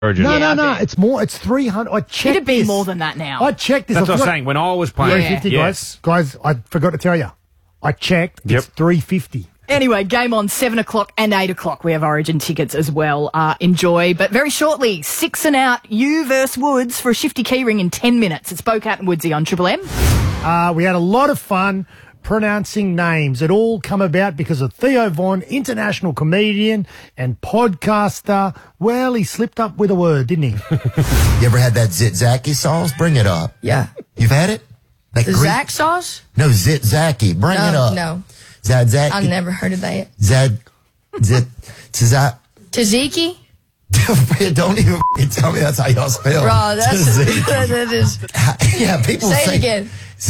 Origin. No. It's more. It's 300. I checked It'd be this. more than that now. I checked this. That's what I was saying. When I was playing, 350, yes. guys. I forgot to tell you. I checked. It's 350. Anyway, game on 7 o'clock and 8 o'clock. We have Origin tickets as well. Enjoy. But very shortly, 6 and out, you versus Woods for a shifty keyring in 10 minutes. It's Bocat and Woodsy on Triple M. We had a lot of fun pronouncing names. It all come about because of Theo Von, international comedian and podcaster. Well, he slipped up with a word, didn't he? You ever had that Zitzaki sauce? Bring it up. Yeah. You've had it? That The Zach sauce? No, Zitzaki. Bring it up. No. Zadzaki. I've never heard of that. Tzatziki? Don't even tell me that's how y'all spell. Bro, that is. Yeah, people say say it again.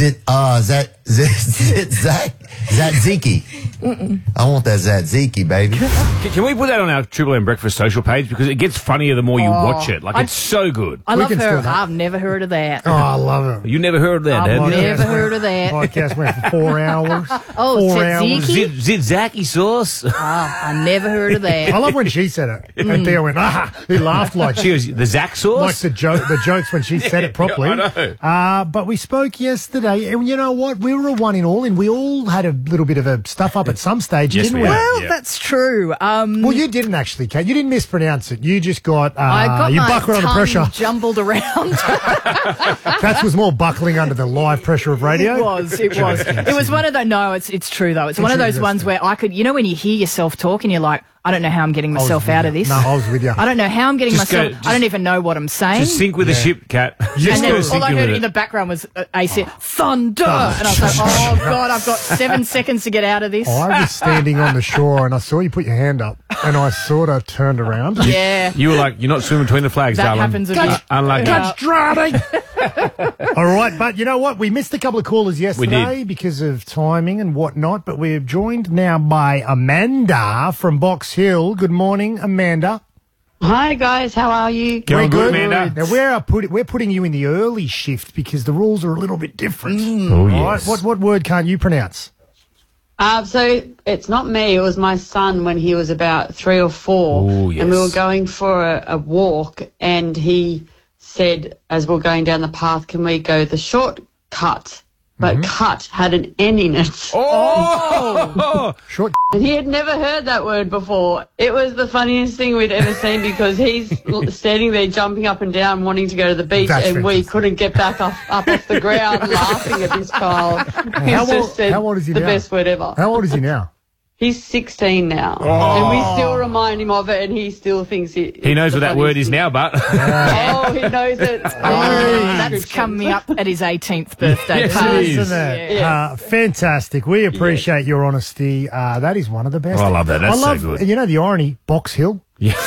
Zatziki. I want that Zatziki, baby. Can we put that on our Triple M Breakfast social page? Because it gets funnier the more you watch it. Like, it's so good. I love her. I've never heard of that. Oh, I love it. You never heard of that, have I've you? never heard of that. Podcast went for 4 hours. Oh, 4 hours. Zitzaki sauce. Oh, I never heard of that. I love when she said it. And Theo went, he laughed like She goes, the Zach sauce? Like the jokes when she said it properly. I know. But we spoke yesterday, and you know what? We were a one in all, and we all had a little bit of a stuff up at some stage, Yes, didn't we we? have. Well, Yeah. that's true. Well, you didn't actually, Kate. You didn't mispronounce it. You just got, I got you my buckled under tongue pressure. jumbled around. That was more buckling under the live pressure of radio. It was. It was one of the. No, it's true though. It's one of those ones where I could. You know, when you hear yourself talk and you're like, I don't know how I'm getting myself out of this. No, I was with you. I don't know how I'm getting Just myself. go- I don't even know what I'm saying. Just sink with the ship, Kat. and Just then go all sink I in heard with in the it. background was AC thunder, and I was like, "Oh God, I've got 7 seconds to get out of this." I was standing on the shore, and I saw you put your hand up, and I sort of turned around. Yeah, You were like, you're not swimming between the flags, that darling. happens a bit. Unlucky. All right, but you know what? We missed a couple of callers yesterday did. because of timing and whatnot, but we're joined now by Amanda from Box Hill. Good morning, Amanda. Hi guys, how are you? Going We're good, Amanda. Now we're putting you in the early shift because the rules are a little bit different. Oh, Right? yes. What word can't you pronounce? So it's not me, it was my son when he was about 3 or 4. Oh, yes. And we were going for a walk, and he said, as we we're going down the path, can we go the shortcut? But cut had an N in it. Oh! Short. And he had never heard that word before. It was the funniest thing we'd ever seen because he's standing there jumping up and down wanting to go to the beach, That's and we fantastic. couldn't get back up off the ground laughing at this child. How old is he the now? best word ever. How old is he now? He's 16 now, and we still remind him of it, and he still thinks it. He knows what that word is now, but... Oh, he knows it. That's coming up at his 18th birthday. Yes, party. it is. Isn't it? Yeah. Fantastic. We appreciate your honesty. That is one of the best. Oh, I love that. That's so good. You know the irony, Box Hill.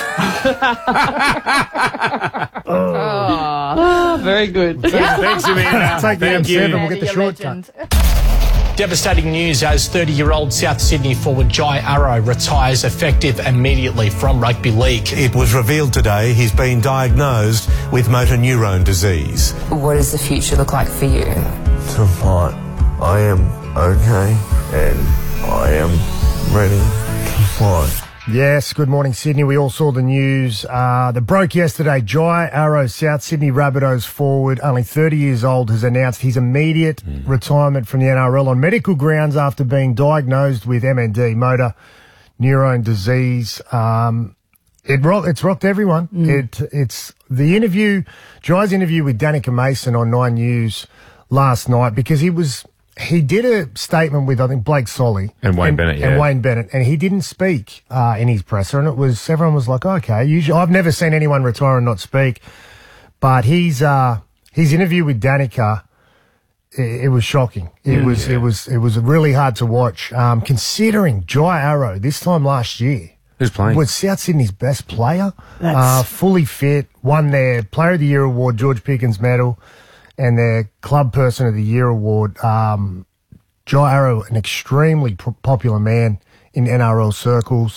Oh, very good. Thanks, Amanda. Take the Thank M7, you. we'll get the You're a shortcut. legend. Devastating news as 30-year-old South Sydney forward Jai Arrow retires effective immediately from rugby league. It was revealed today he's been diagnosed with motor neurone disease. What does the future look like for you? Tonight, I am okay and I am ready to fight. Yes, good morning, Sydney. We all saw the news that broke yesterday. Jai Arrow, South Sydney Rabbitohs forward, only 30 years old, has announced his immediate retirement from the NRL on medical grounds after being diagnosed with MND, motor neurone disease. It's rocked everyone. It's the interview, Jai's interview with Danica Mason on 9 News last night, because he did a statement with, I think, Blake Solly. And Wayne Bennett, yeah. And Wayne Bennett. And he didn't speak in his presser. And everyone was like, okay. Usually, I've never seen anyone retire and not speak. But his interview with Danica, it was shocking. It was really hard to watch. Considering Jai Arrow, this time last year, Who's playing? was South Sydney's best player. Fully fit, won their Player of the Year award, George Pickens medal, and their Club Person of the Year award. Jai Arrow, an extremely popular man in NRL circles.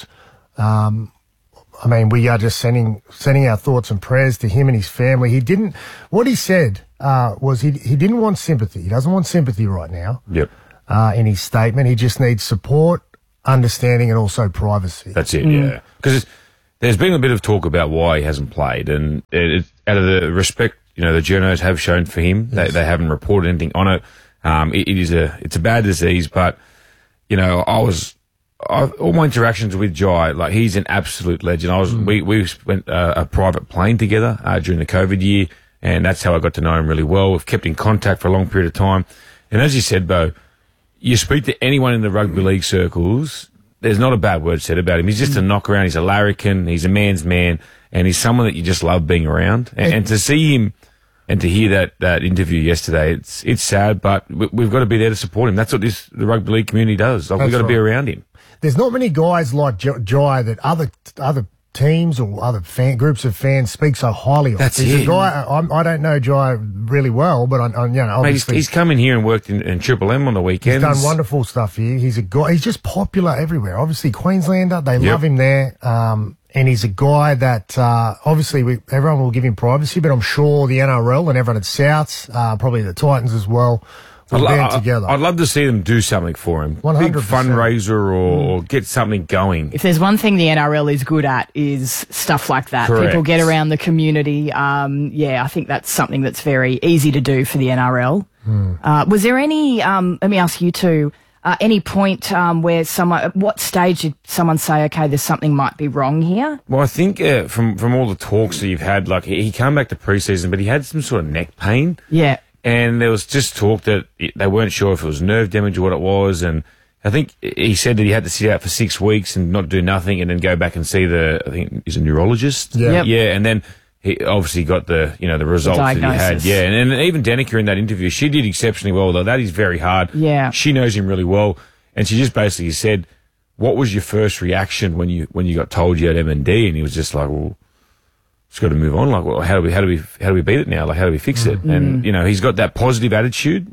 I mean, we are just sending our thoughts and prayers to him and his family. What he said was he didn't want sympathy. He doesn't want sympathy right now. Yep. In his statement, he just needs support, understanding, and also privacy. That's it, yeah. Because there's been a bit of talk about why he hasn't played, and out of the respect, the journos have shown for him, they haven't reported anything on it. It's a bad disease, but all my interactions with Jai, like, he's an absolute legend. We went a private plane together during the COVID year, and that's how I got to know him really well. We've kept in contact for a long period of time, and as you said, Bo, you speak to anyone in the rugby league circles, there's not a bad word said about him. He's just a knockaround. He's a larrikin. He's a man's man, and he's someone that you just love being around. And to see him and to hear that interview yesterday, it's sad, but we've got to be there to support him. That's what the rugby league community does. Like, we've got to be around him. There's not many guys like Jai that other teams or other groups of fans speak so highly of. That's He's it. a guy, I don't know Jai really well, but obviously he's come in here and worked in Triple M on the weekends. He's done wonderful stuff here. He's a guy. He's just popular everywhere. Obviously, Queenslander, they love him there. And he's a guy that obviously everyone will give him privacy, but I'm sure the NRL and everyone at Souths, probably the Titans as well, will band together. I'd love to see them do something for him. 100%. Big fundraiser or get something going. If there's one thing the NRL is good at, is stuff like that. Correct. People get around the community. I think that's something that's very easy to do for the NRL. Was there any, let me ask you two, any point where at what stage did someone say, okay, there's something might be wrong here? Well, I think from all the talks that you've had, like, he came back to pre-season, but he had some sort of neck pain. Yeah. And there was just talk that they weren't sure if it was nerve damage or what it was. And I think he said that he had to sit out for 6 weeks and not do nothing and then go back and see I think he's a neurologist. Yeah. Yep. Yeah. And then he obviously got the results that he had. Yeah. And even Danica in that interview, she did exceptionally well, though. That is very hard. Yeah. She knows him really well. And she just basically said, what was your first reaction when you got told you had MND? And he was just like, well, just got to move on. Like, well, how do we beat it now? Like, how do we fix it? And he's got that positive attitude.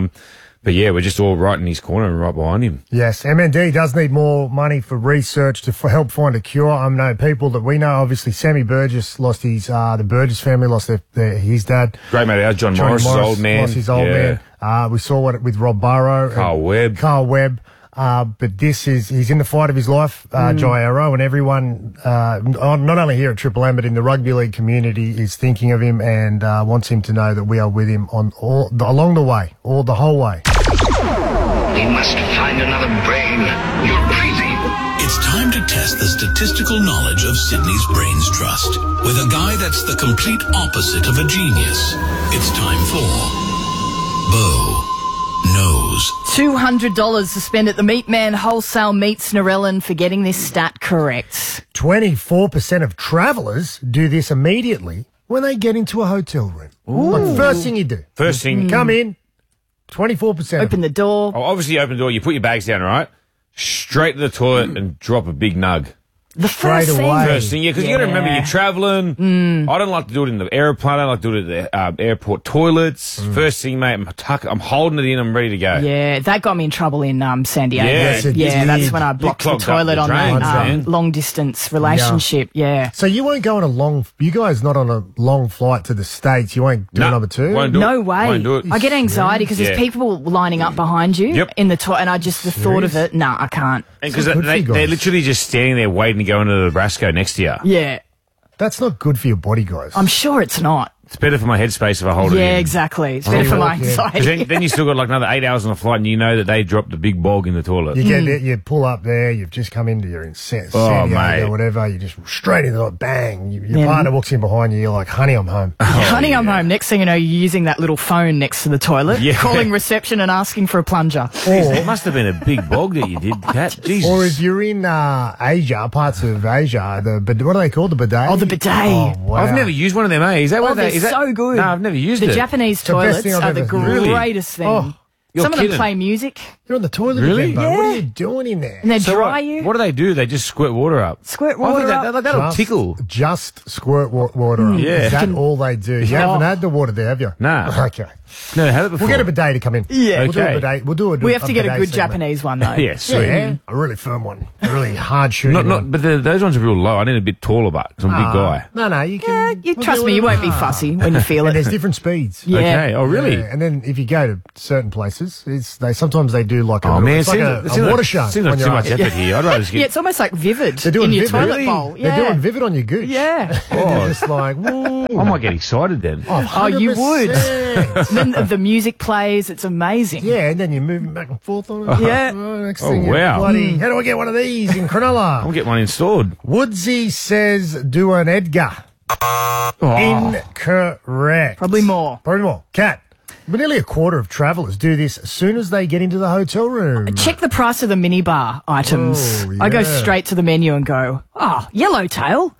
But yeah, we're just all right in his corner and right behind him. Yes, MND does need more money for research to help find a cure. I know people that we know. Obviously, Sammy Burgess lost the Burgess family lost his dad. Great mate, ours, John Morris' old man. Lost his old man. We saw with Rob Burrow, Carl Webb. But he's in the fight of his life, Jai Arrow, and everyone, not only here at Triple M, but in the rugby league community is thinking of him and wants him to know that we are with him along the way, the whole way. We must find another brain. You're crazy. It's time to test the statistical knowledge of Sydney's Brains Trust with a guy that's the complete opposite of a genius. It's time for Bo Knows. $200 to spend at the Meat Man Wholesale Meats Narellan for getting this stat correct. 24% of travellers do this immediately when they get into a hotel room. Like, first thing you do. First thing. Come in, 24%. Open the door. Oh, obviously, you open the door, you put your bags down, right? Straight to the toilet and drop a big nug. The Straight first away. First thing, because you got to remember you're travelling. I don't like to do it in the airplane. I don't like to do it at the airport toilets. First thing, mate, I'm holding it in. I'm ready to go. Yeah, that got me in trouble in San Diego. Yes, it did. That's when I blocked the clogged up toilet the on drains, that man. long distance relationship. Yeah. So you won't go on you guys not on a long flight to the States. You won't do number two? Won't do No it. way. Won't do it. I get anxiety because there's people lining up behind you Yep. in the toilet, and I just the thought of it. Nah, I can't. Because Good for you guys. they're literally just standing there waiting to go into the Nebraska next to you. Yeah, That's not good for your body, guys. I'm sure it's not. It's better for my headspace if I hold it in. Yeah, exactly. It's better for my anxiety. 'Cause then you still got like another 8 hours on the flight and you know that they dropped the big bog in the toilet. You get there, you pull up there, you've just come into your San Diego mate. or whatever, you just straight into it, bang. Your partner walks in behind you, you're like, honey, I'm home. Honey, I'm home. Next thing you know, you're using that little phone next to the toilet, Yeah. calling reception and asking for a plunger. It must have been a big bog that you did, Kat. Jesus. Or if you're in Asia, parts of Asia, what are they called? The bidet? Oh, the bidet. Oh, wow. I've never used one of them, eh? Is that what they're is that so good. No, I've never used The it. Japanese the best toilets thing I've are the ever heard. greatest thing. Oh, you're Some of them kidding. play music You're on the toilet Really? again, bro. Yeah. What are you doing in there? and they So dry what, you. What do they do? They just squirt water up. Squirt I think water up. that'll Just- tickle. Just squirt water up. Yeah. Is that all they do? You haven't had the water there, have you? Nah. Okay. No, had it before. We'll get a bidet to come in. Yeah. We'll do a Okay. bidet. We'll do We have to get a bidet good segment. Japanese one though. Yeah, sweet. Yeah, a really firm one. A really hard shooting one. But those ones are real low. I need a bit taller, but 'cause I'm a big guy. No, you can. You we'll trust do me, it. you won't be fussy when you feel And there's it. different speeds. Yeah. Okay. Oh, really? Yeah, and then if you go to certain places, places. Sometimes they do like Oh, man, it's like a water shark. Seems like too much effort here. I'd rather just Yeah, get... it's almost like Vivid They're doing in your Vivid. toilet Really? bowl. Yeah. They're doing Vivid on your gooch. Yeah. They're just like, whoa. I might get excited then. Oh, you would. 100%. And then the music plays. It's amazing. Yeah, and then you're moving back and forth on it. Yeah. Next Oh, thing you're wow. bloody, how do I get one of these in Cronulla? I'll get one installed. Woodsy says do an Edgar. Incorrect. Probably more. Kat, but nearly a quarter of travellers do this as soon as they get into the hotel room. Check the price of the minibar items. Oh, I go yeah. straight to the menu and go, Yellowtail,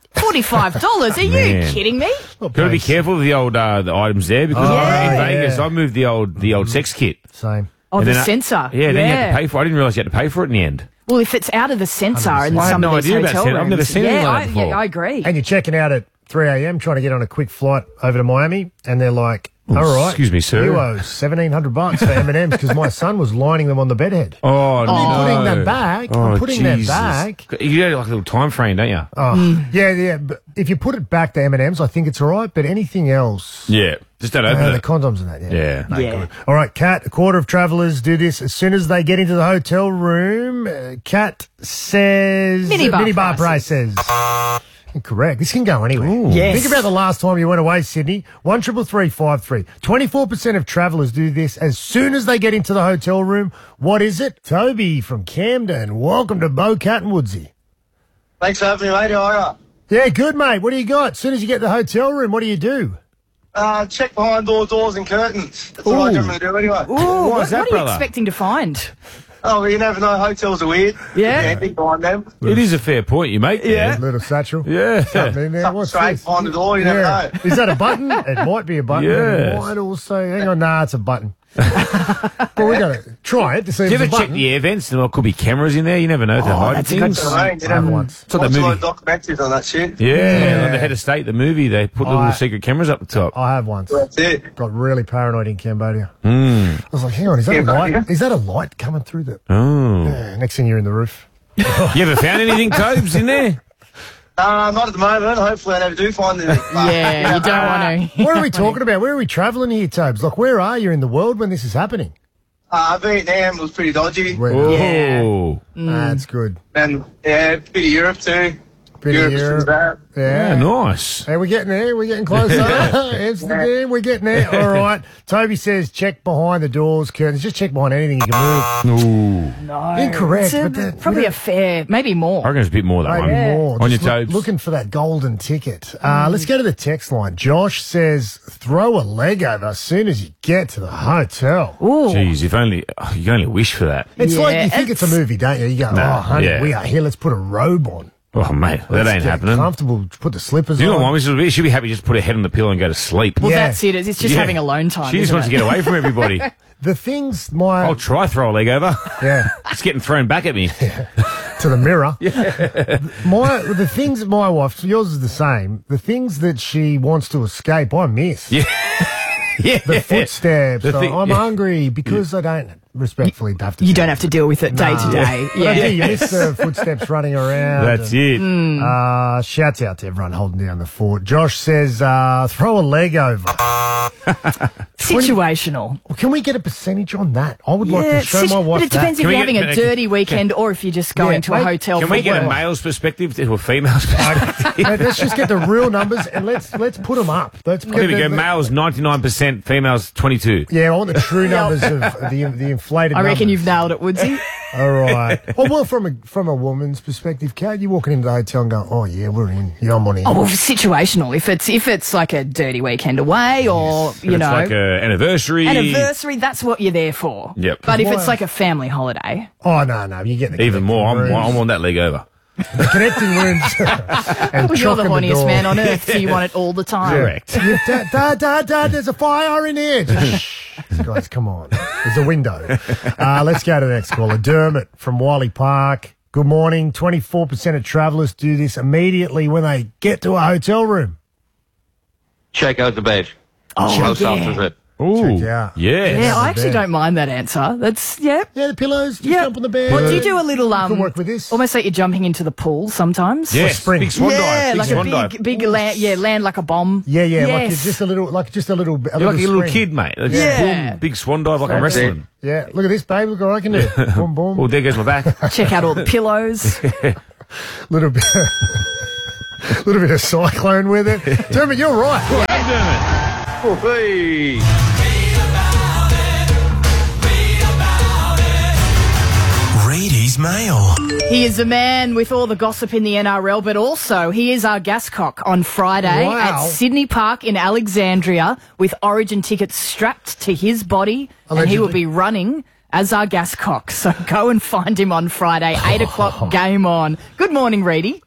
$45. Are you Man. kidding me? Got to be careful with the old the items there because in Vegas yeah. I moved the old sex kit. Same. Oh, And the then sensor. Yeah, then you had to pay for it. I didn't realise you had to pay for it in the end. Well, if it's out of the sensor in I had some no of these idea about hotel sensor. rooms. I've never seen anything like that before. I agree. And you're checking out at 3 a.m. trying to get on a quick flight over to Miami, and they're like, all right, excuse me, sir. you owe $1,700 for M&Ms because my son was lining them on the bedhead. Oh, no. I'm putting them back. I'm putting them Jesus. back. You get like a little time frame, don't you? Oh, yeah. But if you put it back to M&Ms, I think it's all right. But anything else, Yeah. Just don't open the it. condoms and that, Yeah. No Yeah. good. All right, Kat, a quarter of travellers do this as soon as they get into the hotel room. Kat says Minibar prices. Incorrect. This can go anywhere. Yes. Think about the last time you went away, Sydney. 133353. 24% of travellers do this as soon as they get into the hotel room. What is it? Toby from Camden. Welcome to Bo, Cat and Woodsy. Thanks for having me, mate. How are Yeah, good, mate. What do you got? As soon as you get to the hotel room, what do you do? you? Check behind doors and curtains. That's what I generally do anyway. Ooh, Why is that, what are you brother? expecting to find? Oh, well, you never know. Hotels are weird. Yeah. Anything behind them. It is a fair point you make there. Little satchel. Yeah. Something in there. Something What's straight this? behind the door. You never know. Is that a button? It might be a button. Yes. It might also. Hang on, nah, it's a button. Well, we got to try it to see Do you if ever it's a check button. the air vents? There could be cameras in there. You never know if they're hiding that's a good things. point. You know, once. It's like watch the a lot movie. of documentaries on that shit. Yeah, like the Head of State, the movie, they put the little secret cameras up the top. I have once. That's it. Got really paranoid in Cambodia. I was like, hang on, is that a Cambodia? light? Is that a light coming through the? Oh. Yeah, next thing you're in the roof. You ever found anything, Tobes, in there? Not at the moment. Hopefully, I never do find anything. Yeah, you don't want to. What are we talking about? Where are we travelling here, Tobes? Like, where are you in the world when this is happening? Vietnam was pretty dodgy. Oh. That's good. And, yeah, a bit of Europe too. Bit of Europe's Europe. pretty bad. Yeah, Yeah. nice. Hey, we're getting there. We're getting closer. Amsterdam, we're getting there. All right. Toby says check behind the doors, curtains. Just check behind anything you can move. Ooh. No. Incorrect, It's but that- probably you a fair, maybe I more. reckon it's a bit more, that Maybe one. more. On your Just Tobes. looking for that golden ticket. Let's go to the text line. Josh says throw a leg over as soon as you get to the hotel. Ooh. Jeez, you can only wish for that. It's Yeah, like you think it's a movie, don't you? You go, oh, honey, yeah. we are here. Let's put a robe on. Oh, mate, that Let's ain't get happening. comfortable. Put the slippers Do you know on. what, Mom? She should be happy just put her head on the pillow and go to sleep. Well, Yeah. that's it. It's just Yeah. having alone time. She just isn't wants it? to get away from everybody. The things my I'll try throw a leg over. yeah It's getting thrown back at me. to the mirror. The things my wife, yours is the same. The things that she wants to escape, I miss. Yeah. Yeah. The footsteps. The thing- I'm yeah. hungry because I don't respectfully have to. You do don't it. have to deal with it day to day. But I do, Yeah. you miss the footsteps running around. That's it. Shouts out to everyone holding down the fort. Josh says, throw a leg over. Situational. Well, can we get a percentage on that? I would like to show my but wife it depends that. if Can you're we having get- a dirty weekend or if you're just going to a mate, hotel Can for we get a work. male's perspective to a female's perspective? Mate, let's just get the real numbers and let's put them up. Let's There we go. Males 99%, females 22. Yeah, I want the true numbers of the inflated I reckon numbers. you've nailed it, Woodsy. All right. Well, from a woman's perspective, Kat, you walking into the hotel and going, oh, yeah, we're in. Yeah, I'm on in. Oh, well, situational. If it's like a dirty weekend away or, you It's know, like an anniversary. anniversary, that's what you're there for. Yep. But if Why- it's like a family holiday, Oh, no, you get the Even more. I'm rooms, on that leg over. the connecting rooms. And well, you're the chocking horniest door. man on earth, so you want it all the time. Correct. Dad, there's a fire in here. Just, shh. Guys, come on. There's a window. Let's go to the next caller. Dermot from Wiley Park. Good morning. 24% of travellers do this immediately when they get to a hotel room. Check out the bed. Oh, How soft yeah. is it? Ooh, check out. Yeah, I actually bed. don't mind that answer. That's, yeah. Yeah, the pillows, just jump on the bed. What do you do a little, You can work with this. almost like you're jumping into the pool sometimes? Yes, spring. big swan dive. Big like swan a dive. big land like a bomb. Yeah, like Yes. you're just a little, You're like a little spring. kid, mate. It's Yeah. boom, big swan dive like I'm That's it. wrestling. Yeah, look at this, babe. Look what I can do. Boom, boom. Oh, there goes my back. Check out all the pillows. Little bit, little bit of cyclone with it. Dermot, you're right. Oh, hey. Read his mail. He is the man with all the gossip in the NRL, but also he is our gascock on Friday Wow. at Sydney Park in Alexandria with Origin tickets strapped to his body, and he will Allegedly. be running as our gascock. So go and find him on Friday, 8 o'clock, game on. Good morning, Reedy.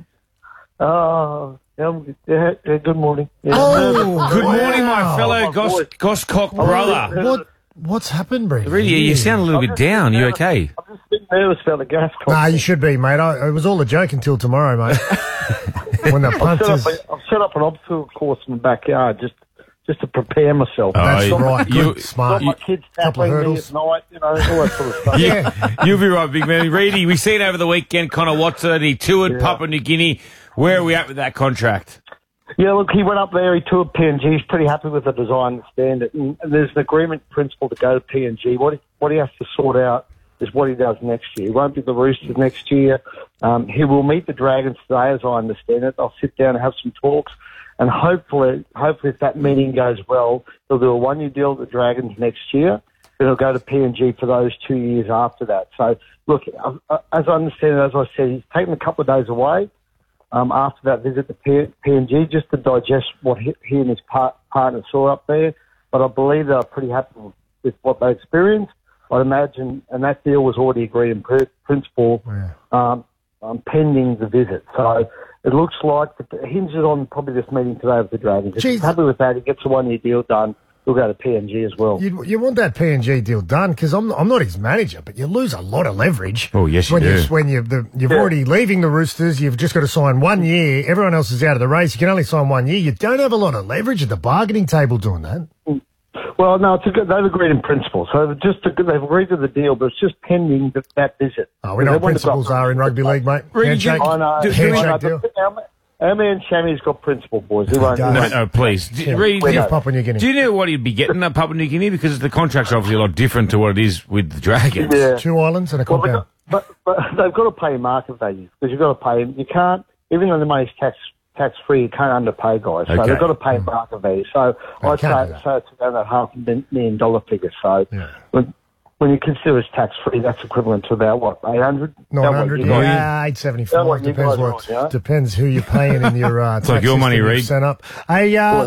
Good morning. Yeah. Oh, Good morning, my fellow Goscock brother. What's happened, Brady? Really, you sound a little bit down. You okay? I'm just a bit nervous about the gas cost. Nah, you should be, mate. It was all a joke until tomorrow, mate. When the punters... I've set up an obstacle course in the backyard just to prepare myself. That's you- right. you- Good, smart. Got my kids couple of tackling me hurdles. at night, all that sort of stuff. Yeah. You'll be right, big man. Reedy, we seen over the weekend Connor Watson. He toured Papua New Guinea. Where are we at with that contract? Yeah, look, he went up there, he toured PNG, he's pretty happy with the design and standard, and there's an agreement principle to go to PNG. What he has to sort out is what he does next year. He won't be the Roosters next year. He will meet the Dragons today, as I understand it. They'll sit down and have some talks, and hopefully if that meeting goes well, he'll do a one-year deal with the Dragons next year, then he'll go to PNG for those 2 years after that. So, look, as I understand it, as I said, he's taken a couple of days away. After that visit to PNG, just to digest what he and his partner saw up there. But I believe they're pretty happy with what they experienced. I'd imagine, and that deal was already agreed in principle, pending the visit. So it looks like it hinges on probably this meeting today with the Dragons. If he's happy with that, he gets a one-year deal done. We'll go to PNG as well. You want that PNG deal done because I'm not his manager, but you lose a lot of leverage. Oh, yes, you when do. When you've already leaving the Roosters, you've just got to sign 1 year. Everyone else is out of the race. You can only sign 1 year. You don't have a lot of leverage at the bargaining table doing that. Well, no, they've agreed in principle. So they've agreed to the deal, but it's just pending that visit. Oh, we know what principles are in rugby league, mate. Handshake. I know. Handshake deal. Our man Shammy's got principle, boys. He won't. No, please. Reedy, Papua New Guinea. do you know what he'd be getting at Papua New Guinea? Because the contract's obviously a lot different to what it is with the Dragons. Yeah. 2 islands and a Well, compound. but they've got to pay market value because you've got to pay them. You can't, even though the money's tax free, you can't underpay guys. So Okay. they've got to pay market value. So I'd can't say do that. it's around that $500 million figure. So when you consider it's tax free, that's equivalent to about what, 800? 900, yeah, 875. Depends who you're paying in your tax like your system money, you've Reid. set up. Hey,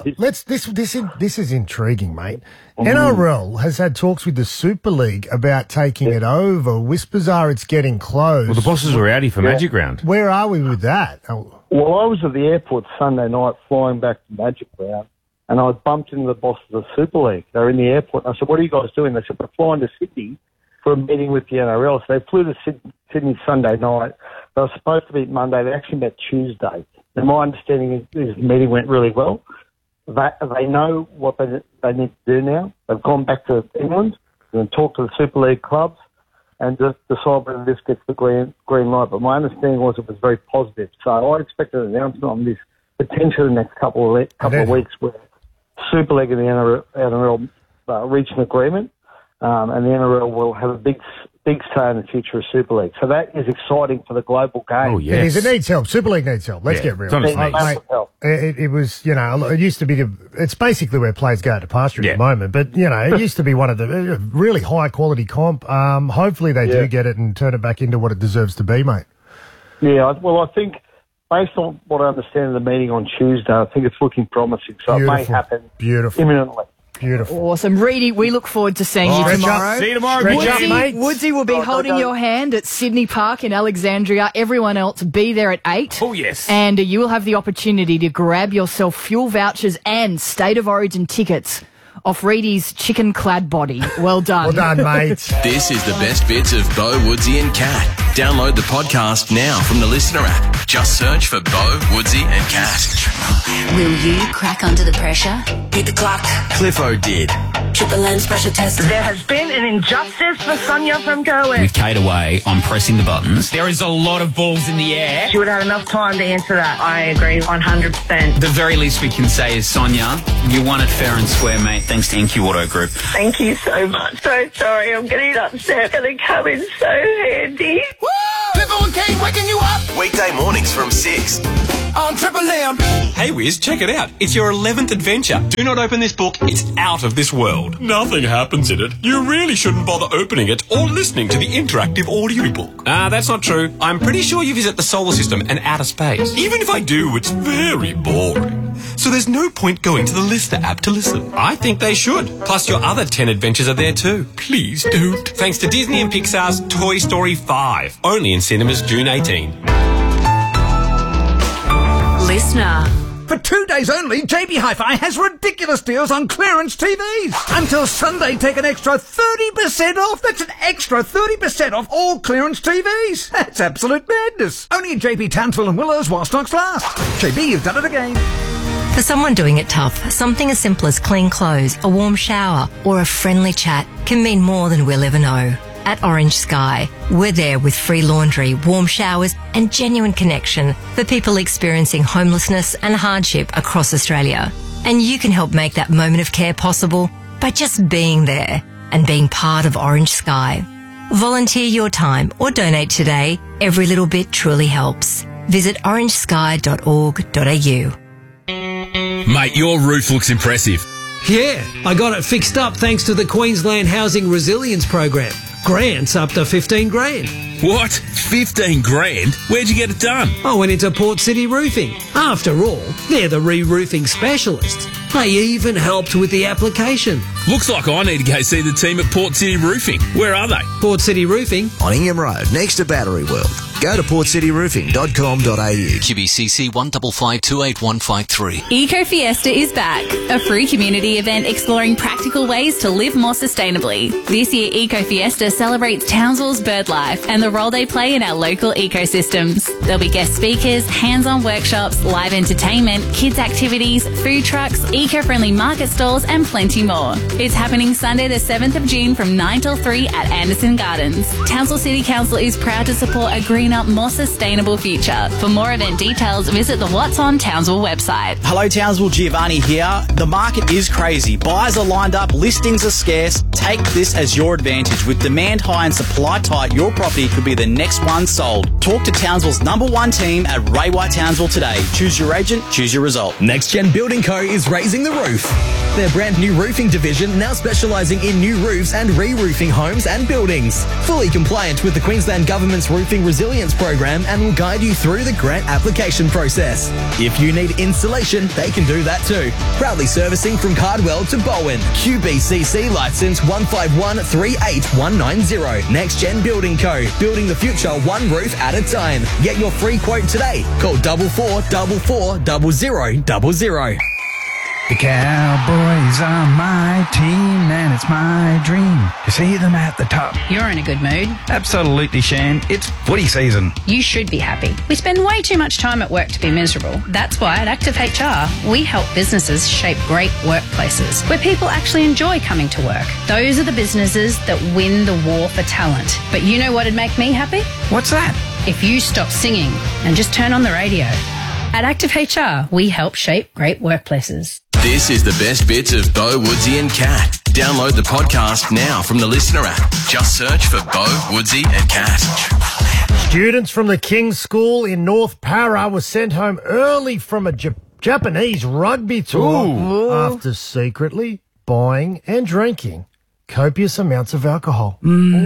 this is intriguing, mate. NRL has had talks with the Super League about taking it over. Whispers are it's getting close. Well, the bosses were outie for Magic Round. Where are we with that? Oh, Well, I was at the airport Sunday night flying back to Magic Round, and I bumped into the bosses of the Super League. They're in the airport. I said, what are you guys doing? They said, we're flying to Sydney for a meeting with the NRL. So they flew to Sydney Sunday night. They were supposed to meet Monday. They actually met Tuesday. And my understanding is the meeting went really well. They know what they need to do now. They've gone back to England and talked to the Super League clubs and just decide whether this gets the green light. But my understanding was it was very positive. So I expect an announcement on this potentially in the next couple of weeks where Super League and the NRL reach an agreement, and the NRL will have a big say in the future of Super League. So that is exciting for the global game. Oh, yes. It needs help. Super League needs help. Let's get real. it's on its knees. Mate, it was, it used to be, it's basically where players go to pasture at the moment, but, it used to be one of the really high quality comp. Hopefully they do get it and turn it back into what it deserves to be, mate. Yeah, well, I think based on what I understand of the meeting on Tuesday, I think it's looking promising. So it may happen imminently. Beautiful. Awesome. Reedy, we look forward to seeing you tomorrow. See you tomorrow, Woodsy will be holding your hand at Sydney Park in Alexandria. Everyone else, be there at 8. Oh, yes. And you will have the opportunity to grab yourself fuel vouchers and State of Origin tickets off Reedy's chicken-clad body. Well done. Well done, mate. This is the best bits of Bo, Woodsy and Cat. Download the podcast now from the Listener app. Just search for Bo, Woodsy and Cat. Will you crack under the pressure? Beat the clock. Cliffo did. Triple lens pressure test. There has been an injustice for Sonia from Cohen. With Kate away, I'm pressing the buttons. There is a lot of balls in the air. She would have enough time to answer that. I agree 100%. The very least we can say is, Sonia, you won it fair and square, mate, thanks to NQ Auto Group. Thank you so much. So sorry, I'm getting upset. Gonna come in so handy. Woo! Cliffo and Kate waking you up. Weekday mornings from 6. On Triple M. Hey Wiz, check it out. It's your 11th adventure. Do not open this book. It's out of this world. Nothing happens in it. You really shouldn't bother opening it or listening to the interactive audiobook. That's not true. I'm pretty sure you visit the solar system and outer space. Even if I do, it's very boring. So there's no point going to the Listener app to listen. I think they should. Plus your other 10 adventures are there too. Please don't. Thanks to Disney and Pixar's Toy Story 5. Only in cinemas June 18. Listener. For 2 days only, JB Hi-Fi has ridiculous deals on clearance TVs. Until Sunday, take an extra 30% off. That's an extra 30% off all clearance TVs. That's absolute madness. Only at JB Townsville and Willows while stocks last. JB, you've done it again. For someone doing it tough, something as simple as clean clothes, a warm shower, or a friendly chat can mean more than we'll ever know. At Orange Sky, we're there with free laundry, warm showers, and genuine connection for people experiencing homelessness and hardship across Australia. And you can help make that moment of care possible by just being there and being part of Orange Sky. Volunteer your time or donate today. Every little bit truly helps. Visit orangesky.org.au. Mate, your roof looks impressive. Yeah, I got it fixed up thanks to the Queensland Housing Resilience Program. Grants up to 15 grand. What? 15 grand? Where'd you get it done? I went into Port City Roofing. After all, they're the re-roofing specialists. They even helped with the application. Looks like I need to go see the team at Port City Roofing. Where are they? Port City Roofing? On Ingham Road, next to Battery World. Go to portcityroofing.com.au. QBCC 155281153. Eco Fiesta is back, a free community event exploring practical ways to live more sustainably. This year, Eco Fiesta celebrates Townsville's bird life and the role they play in our local ecosystems. There'll be guest speakers, hands-on workshops, live entertainment, kids' activities, food trucks, eco-friendly market stalls, and plenty more. It's happening Sunday the 7th of June from 9 till 3 at Anderson Gardens. Townsville City Council is proud to support a greener, more sustainable future. For more event details, visit the What's on Townsville website. Hello Townsville, Giovanni here. The market is crazy. Buyers are lined up, listings are scarce. Take this as your advantage. With demand high and supply tight, your property could be the next one sold. Talk to Townsville's #1 team at Ray White Townsville today. Choose your agent, choose your result. Next Gen Building Co. is raising the roof. Their brand new roofing division now specialising in new roofs and re-roofing homes and buildings. Fully compliant with the Queensland Government's Roofing Resilience Program and will guide you through the grant application process. If you need insulation, they can do that too. Proudly servicing from Cardwell to Bowen. QBCC licence 1513819. Next Gen Building Co. Building the future one roof at a time. Get your free quote today. Call 44440000. The Cowboys are my team, and it's my dream to see them at the top. You're in a good mood. Absolutely, Shan. It's footy season. You should be happy. We spend way too much time at work to be miserable. That's why at Active HR, we help businesses shape great workplaces where people actually enjoy coming to work. Those are the businesses that win the war for talent. But you know what'd make me happy? What's that? If you stop singing and just turn on the radio. At Active HR, we help shape great workplaces. This is the best bits of Bo, Woodsy and Cat. Download the podcast now from the Listener app. Just search for Bo, Woodsy and Cat. Students from the King's School in North Para were sent home early from a Japanese rugby tour after secretly buying and drinking copious amounts of alcohol.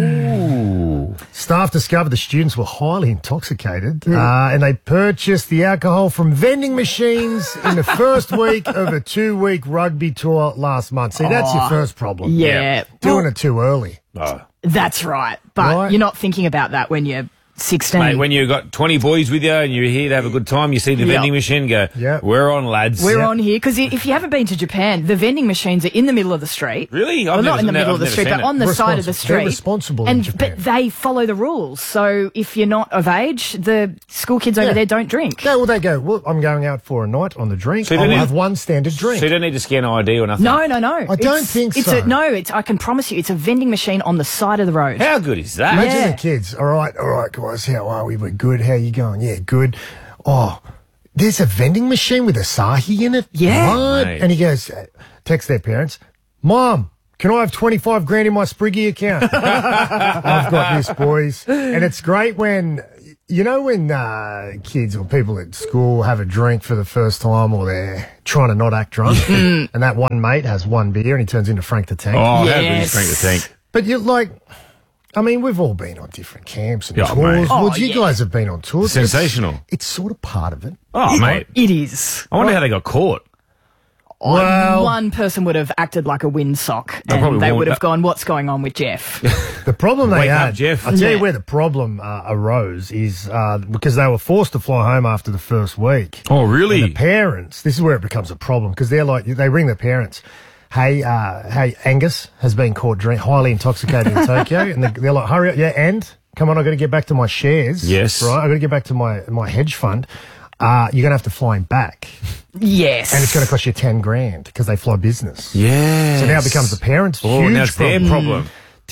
Staff discovered the students were highly intoxicated and they purchased the alcohol from vending machines in the first week of a 2-week rugby tour last month. See, that's your first problem. Yeah. Doing it too early. That's right. But you're not thinking about that when you're 16. Mate, when you've got 20 boys with you and you're here to have a good time, you see the vending machine, go, we're on, lads. We're on here. Because if you haven't been to Japan, the vending machines are in the middle of the street. Really? Well, not in the middle of the street, but on the side of the street. They're responsible in Japan. But they follow the rules. So if you're not of age, the school kids over there don't drink. Yeah, well, they go, well, I'm going out for a night on the drink. So I'll have one standard drink. So you don't need to scan ID or nothing? No. I don't think so. I can promise you, it's a vending machine on the side of the road. How good is that? Imagine the kids. All right, guys, how are we? We're good. How you going? Yeah, good. Oh, there's a vending machine with Asahi in it? Yeah. What? Mate. And he goes, text their parents, Mom, can I have 25 grand in my Spriggy account? I've got this, boys. And it's great when... You know when kids or people at school have a drink for the first time or they're trying to not act drunk and that one mate has one beer and he turns into Frank the Tank? Oh, how good is Frank the Tank? But you're like... I mean, we've all been on different camps and tours. Mate. Well, you guys have been on tours. Sensational. It's sort of part of it. Oh, mate. It is. I wonder how they got caught. Well, one person would have acted like a windsock and probably they warned would have that- gone, what's going on with Jeff? the problem they Wake up, had, Jeff. I'll tell you where the problem arose is because they were forced to fly home after the first week. Oh, really? And the parents, this is where it becomes a problem because they're like, they ring the parents. Hey, Angus has been caught highly intoxicated in Tokyo. And they're like, hurry up. Yeah, and come on, I've got to get back to my shares. Yes. Right, I've got to get back to my hedge fund. You're going to have to fly him back. Yes. And it's going to cost you 10 grand because they fly business. Yeah. So now it becomes the parents' huge now it's their problem.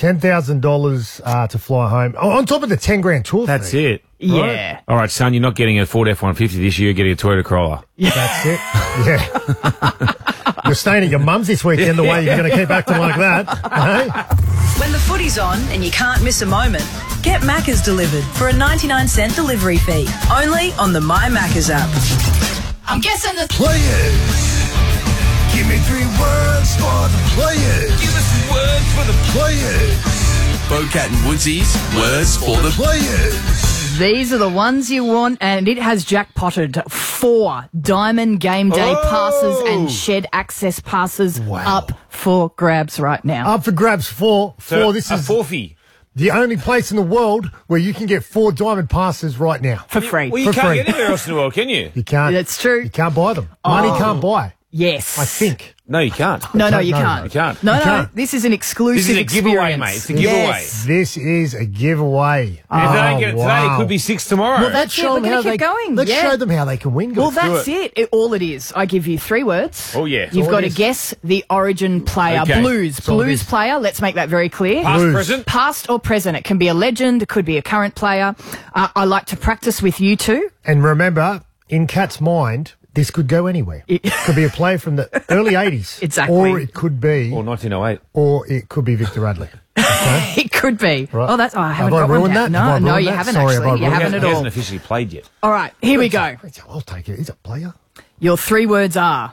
$10,000 to fly home. Oh, on top of the 10 grand tour That's fee. it. Yeah. All right, son, you're not getting a Ford F-150 this year. You're getting a Toyota Corolla. That's it. Yeah. You're staying at your mum's this weekend the way you're going to keep acting like that. Hey? When the footy's on and you can't miss a moment, get Macca's delivered for a 99-cent delivery fee. Only on the My Macca's app. I'm guessing the Players. Give me 3 words for the players. Give us some words for the Players. Bocat and Woodsy's words for the Players. These are the ones you want, and it has jackpotted 4 Diamond Game Day passes and Shed Access passes up for grabs right now. Up for grabs, 4. So This a is forfeit. the only place in the world where you can get 4 diamond passes right now. For free. Well, you For can't free. get anywhere else in the world, can you? You can't. That's true. You can't buy them. Money can't buy. Yes. I think. No, you can't. No, you No, can't. You can't. No, You no, can't. this is an exclusive This is a giveaway, experience. mate. It's a giveaway. Yes. This is a giveaway. And if they don't get it today, it could be 6 tomorrow. Well, let's Yeah, show we're them gonna how keep they going. Let's Yeah. show them how they can win. Well, guys. that's it. All it is. I give you 3 words. Oh, yeah. You've all got it to is. guess the origin player. Okay. Blues. That's all it Blues is. player. Let's make that very clear. Past, Blues. present. Past or present. It can be a legend. It could be a current player. I like to practice with you two. And remember, in Kat's mind, this could go anywhere. It could be a player from the early 80s. Exactly. Or it could be, Or 1908. or it could be Victor Radley. Okay? It could be. Right. Oh, that's. Oh, I haven't Have I got one ruined down. that? Have I No, ruined you that? haven't Sorry, have I actually. You ruined haven't He at hasn't all. officially played yet. All right, here we go. I'll take it. He's a player. Your 3 words are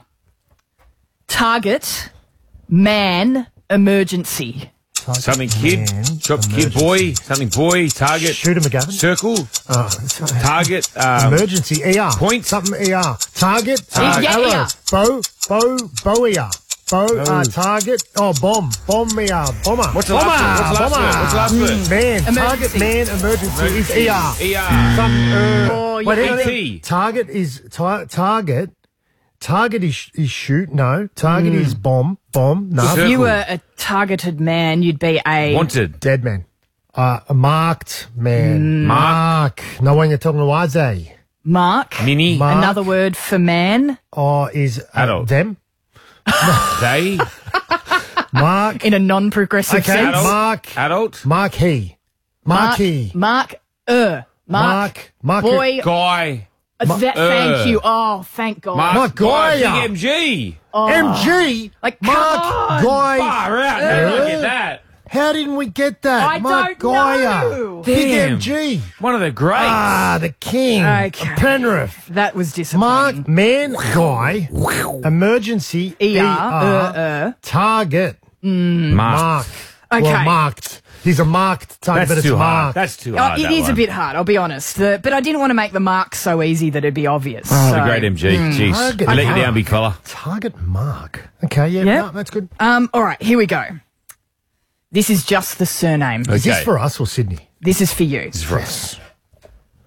target, man, emergency. Something kid, kid boy, something boy, target, Shooter McGavin. circle, target, Emergency. ER. point. Something ER. Target. Yeah, arrow. ER. Bow ER. Target. Oh, bomb. Bomb ER. Bomber. What's the bomber. last word? What's the last word? Man. Emergency. Target. Man. Emergency is ER. ER. Oh, Wait, yeah. hang on. Target is target. Target is shoot. No. Target is bomb. Bomb. No. If you were a targeted man, you'd be a Wanted. Dead man. A marked man. Mark. No one you're talking to Waze. mark. Mini. Mark. Another word for man. Is Adult. them. They. Mark. In a non-progressive Okay. sense. Mark. Adult. Marquee. Marquee. Mark. Mark. Boy. Guy. Thank you. Oh, thank God. Mark Guy. Guy. Big MG. Oh. MG. Like, Mark come on. Guy. Far out. How did I get that? How didn't we get that? I Mark don't Guyer. know. Big Damn. MG. One of the greats. The king. Okay. Of Penrith. That was disappointing. Mark, man, guy, emergency, target, mark. Okay. Well, marked. He's a marked target, but it's marked. That's too Oh, hard. it that is one. a bit hard, I'll be honest. But I didn't want to make the mark so easy that it'd be obvious. Oh, so. the great MG. Jeez. Target I let you mark. down, big fella. Target mark. Okay, yeah, Yep. no, that's good. All right, here we go. This is just the surname. Is this for us or Sydney? This is for you. This is for us.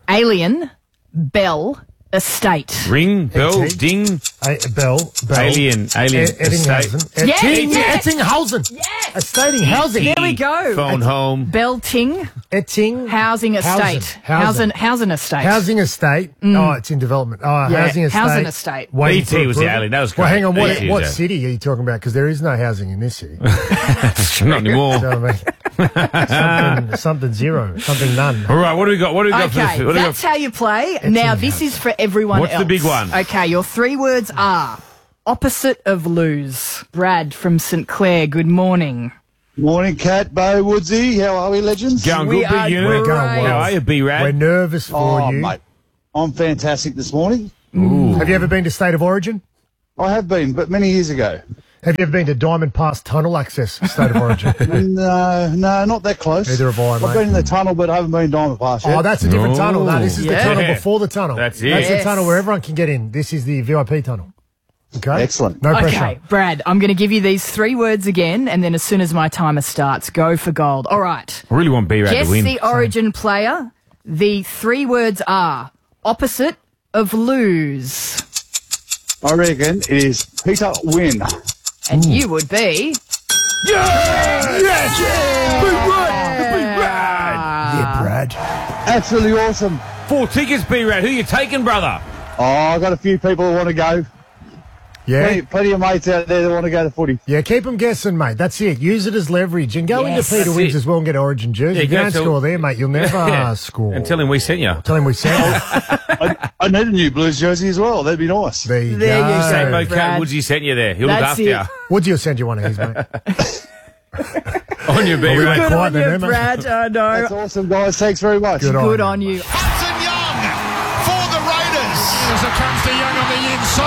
Alien, Bell, Estate. Ring, bell, ding. Bell. Alien. Ettinghausen. Ettinghausen. Yes. Estating housing. There we go. Phone home. Belting. Etting. Housing estate. Housing estate. Housing estate. Oh, it's in development. Oh, Yeah, housing estate. housing estate. Waiting BT for was the approval. alien. That was Well, great. hang on. BT was What there. city are you talking about? Because there is no housing in this city. Not anymore. You know what I mean? something zero. Something none. All right, what do we got? What do we got for Okay, this? What do we that's got? how you play. Now, this is for everyone What's else. the big one? Okay, your 3 words are opposite of lose. Brad from St Clair, good morning. Morning, Cat, Bo, Woodsy. How are we, legends? Going We good, are big unit. great. Going well. How are you, B-Rad? We're nervous for you. Mate, I'm fantastic this morning. Have you ever been to State of Origin? I have been, but many years ago. Have you ever been to Diamond Pass Tunnel Access State of Origin? No, not that close. Neither have I, I've mate. been in the tunnel, but I haven't been Diamond Pass yet. Oh, that's a different tunnel. No, this is the Yeah. tunnel before the tunnel. That's it. That's the Yes. tunnel where everyone can get in. This is the VIP tunnel. Okay? Excellent. No pressure. Okay, Brad, I'm going to give you these 3 words again, and then as soon as my timer starts, go for gold. All right. I really want B-Rad Guess to win. the origin player. The 3 words are opposite of lose. I reckon it is Peter Wynn. And you would be... Yeah, Brad. Absolutely awesome. 4 tickets, B-Rad. Who you taking, brother? Oh, I got a few people who want to go. Yeah. Plenty of mates out there that want to go to footy. Yeah, keep them guessing, mate. That's it. Use it as leverage. And go Yes. into Peter That's Wins it. as well and get an Origin jersey. Yeah, if you go don't to- score there, mate, you'll never Yeah. score. And tell him we sent you. Tell him we sent it. I need a new Blues jersey as well. That'd be nice. There you There go. you Say, go. Mo Brad. Cat Woodsy sent you there. He'll look That's after it. you. Woody will send you one of his, mate. On your we B-Rad. went Good quiet on then, you, eh, mate? Brad. I know. That's awesome, guys. Thanks very much. Good Good on on you. Hudson Young for the Raiders. As it comes to Young on the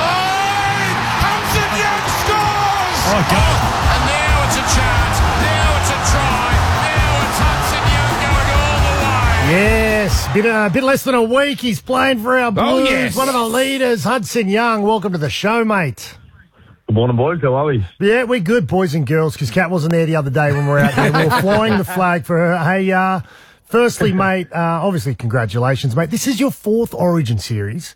inside. Hudson Young scores! Oh, God. And now it's a chance. Now it's a try. Now it's Hudson Young going all the way. Yes, bit less than a week. He's playing for our Blues. yes. One of the leaders, Hudson Young. Welcome to the show, mate. Good morning, boys. How are we? Yeah, we're good, boys and girls, because Kat wasn't there the other day when we were out there. We were flying the flag for her. Hey, firstly, mate, obviously, congratulations, mate. This is your 4th Origin series.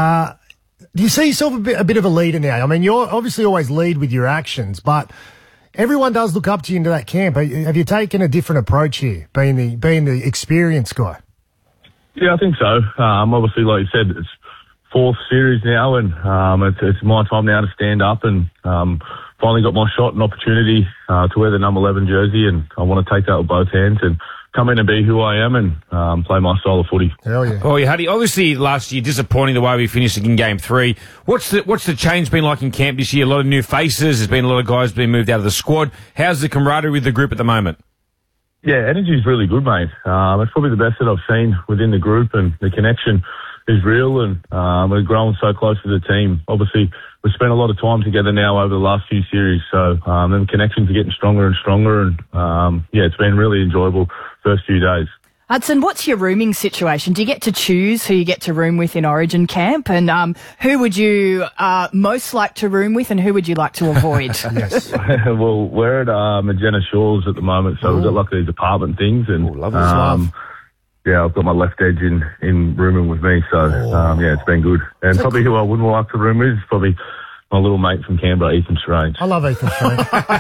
Do you see yourself a bit of a leader now? I mean, you're obviously always lead with your actions, but everyone does look up to you into that camp. Have you taken a different approach here, being the experienced guy? Yeah, I think so. Obviously, like you said, it's 4th series now, and it's my time now to stand up and finally got my shot and opportunity to wear the number 11 jersey, and I want to take that with both hands and come in and be who I am and play my style of footy. Hell yeah. Oh, yeah, Huddy. Obviously, last year, disappointing the way we finished in Game 3. What's the change been like in camp this year? A lot of new faces. There's been a lot of guys being moved out of the squad. How's the camaraderie with the group at the moment? Yeah, energy's really good, mate. It's probably the best that I've seen within the group, and the connection is real, and we're growing so close to the team. Obviously, we've spent a lot of time together now over the last few series, so the connections are getting stronger and stronger, and yeah, it's been really enjoyable first few days. Hudson, what's your rooming situation? Do you get to choose who you get to room with in Origin camp? And who would you most like to room with, and who would you like to avoid? Yes. Well, we're at Magenta Shores at the moment, so we've got like these apartment things, and love. yeah, I've got my left edge in rooming with me, so yeah, it's been good. And So probably who I wouldn't like to room with is probably my little mate from Canberra, Ethan Strange. I love Ethan Strange.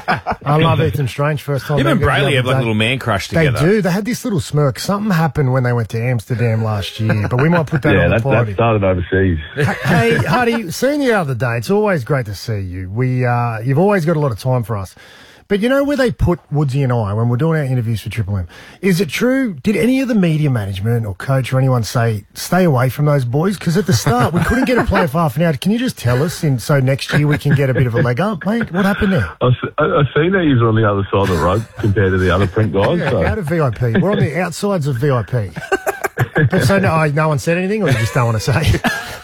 I love Ethan Strange. First time. Him and I met Brayley the have other like a day. little man crush They together. do. They had this little smirk. Something happened when they went to Amsterdam last year, but we might put that Yeah, on the that party. started overseas. Hey, Huddy, seeing you the other day, it's always great to see you. You've always got a lot of time for us. But you know where they put Woodsy and I when we're doing our interviews for Triple M? Is it true? Did any of the media management or coach or anyone say, stay away from those boys? Because at the start, we couldn't get a player for half an hour. Can you just tell us so next year we can get a bit of a leg up, mate? What happened there? I've seen that he's on the other side of the road compared to the other print guys. Yeah, So. out of VIP. We're on the outsides of VIP. So no one said anything, or you just don't want to say?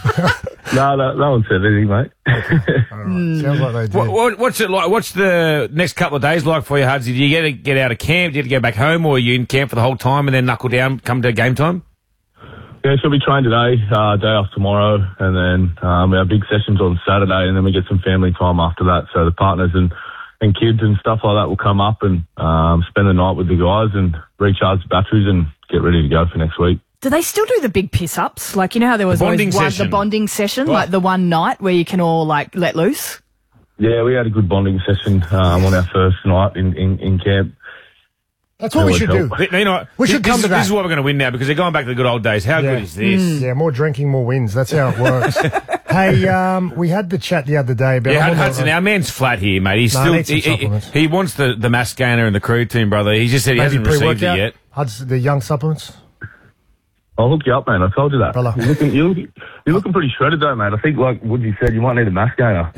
No one said anything, mate. Sounds like they did. What's it like? What's the next couple of days like for you, Hudsy? Do you get out of camp? Do you go back home, or are you in camp for the whole time and then knuckle down come to game time? Yeah, she'll be trained today, day off tomorrow, and then we have big sessions on Saturday, and then we get some family time after that. So the partners and kids and stuff like that will come up and spend the night with the guys and recharge the batteries and get ready to go for next week. Do they still do the big piss-ups? Like, you know how there was bonding always session. the bonding session, Right. like the one night where you can all, like, let loose? Yeah, we had a good bonding session on our first night in camp. That's what we should do. You know what? We should come to that. This is what we're going to win now because they're going back to the good old days. How good is this? Yeah, more drinking, more wins. That's how it works. Hey, we had the chat the other day about... Yeah, Hudson, our man's flat here, mate. He's No, still I need some supplements. he wants the mass gainer and the crew team, brother. He just said he hasn't received it pre-workout? yet. Hudson, the young supplements? I'll hook you up, man. I told you that. Brother. You're looking pretty shredded, though, mate. I think, like Woodsy said, you might need a mass gainer.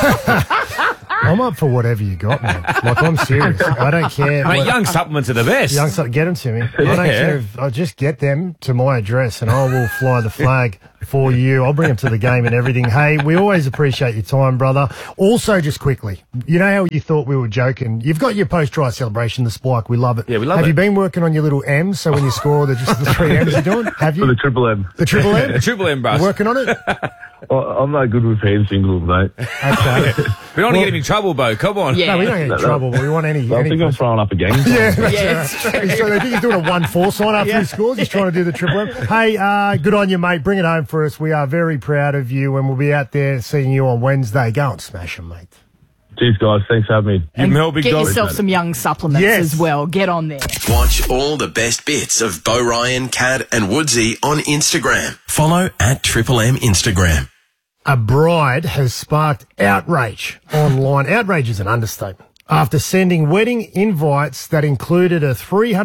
I'm up for whatever you got, man. Like, I'm serious. I don't care. Mate, young supplements are the best. Get them to me. I don't care. I'll just get them to my address and I will fly the flag for you. I'll bring them to the game and everything. Hey, we always appreciate your time, brother. Also, just quickly, you know how you thought we were joking? You've got your post-try celebration, the spike. We love it. Yeah, we love it. Have you been working on your little M's? So when you score, they're just the 3 M's you're doing? Have you? For the Triple M. The Triple M? The Triple M, bro. Working on it? I'm no good with hand singles, mate. Okay. We don't want to get him in trouble, Bo. Come on. Yeah. No, we don't get in trouble, but we want any... I think I'm throwing up a game. Yeah, that's Yeah, right. So I think he's doing a 1-4 sign after he scores. He's trying to do the triple M. Hey, good on you, mate. Bring it home for us. We are very proud of you, and we'll be out there seeing you on Wednesday. Go and smash them, mate. Cheers, guys. Thanks for having me. Give him hell, big Get dog. yourself some young supplements Yes. as well. Get on there. Watch all the best bits of Bo Ryan, Cad and Woodsy on Instagram. Follow at Triple M Instagram. A bride has sparked outrage online. Outrage is an understatement. After sending wedding invites that included a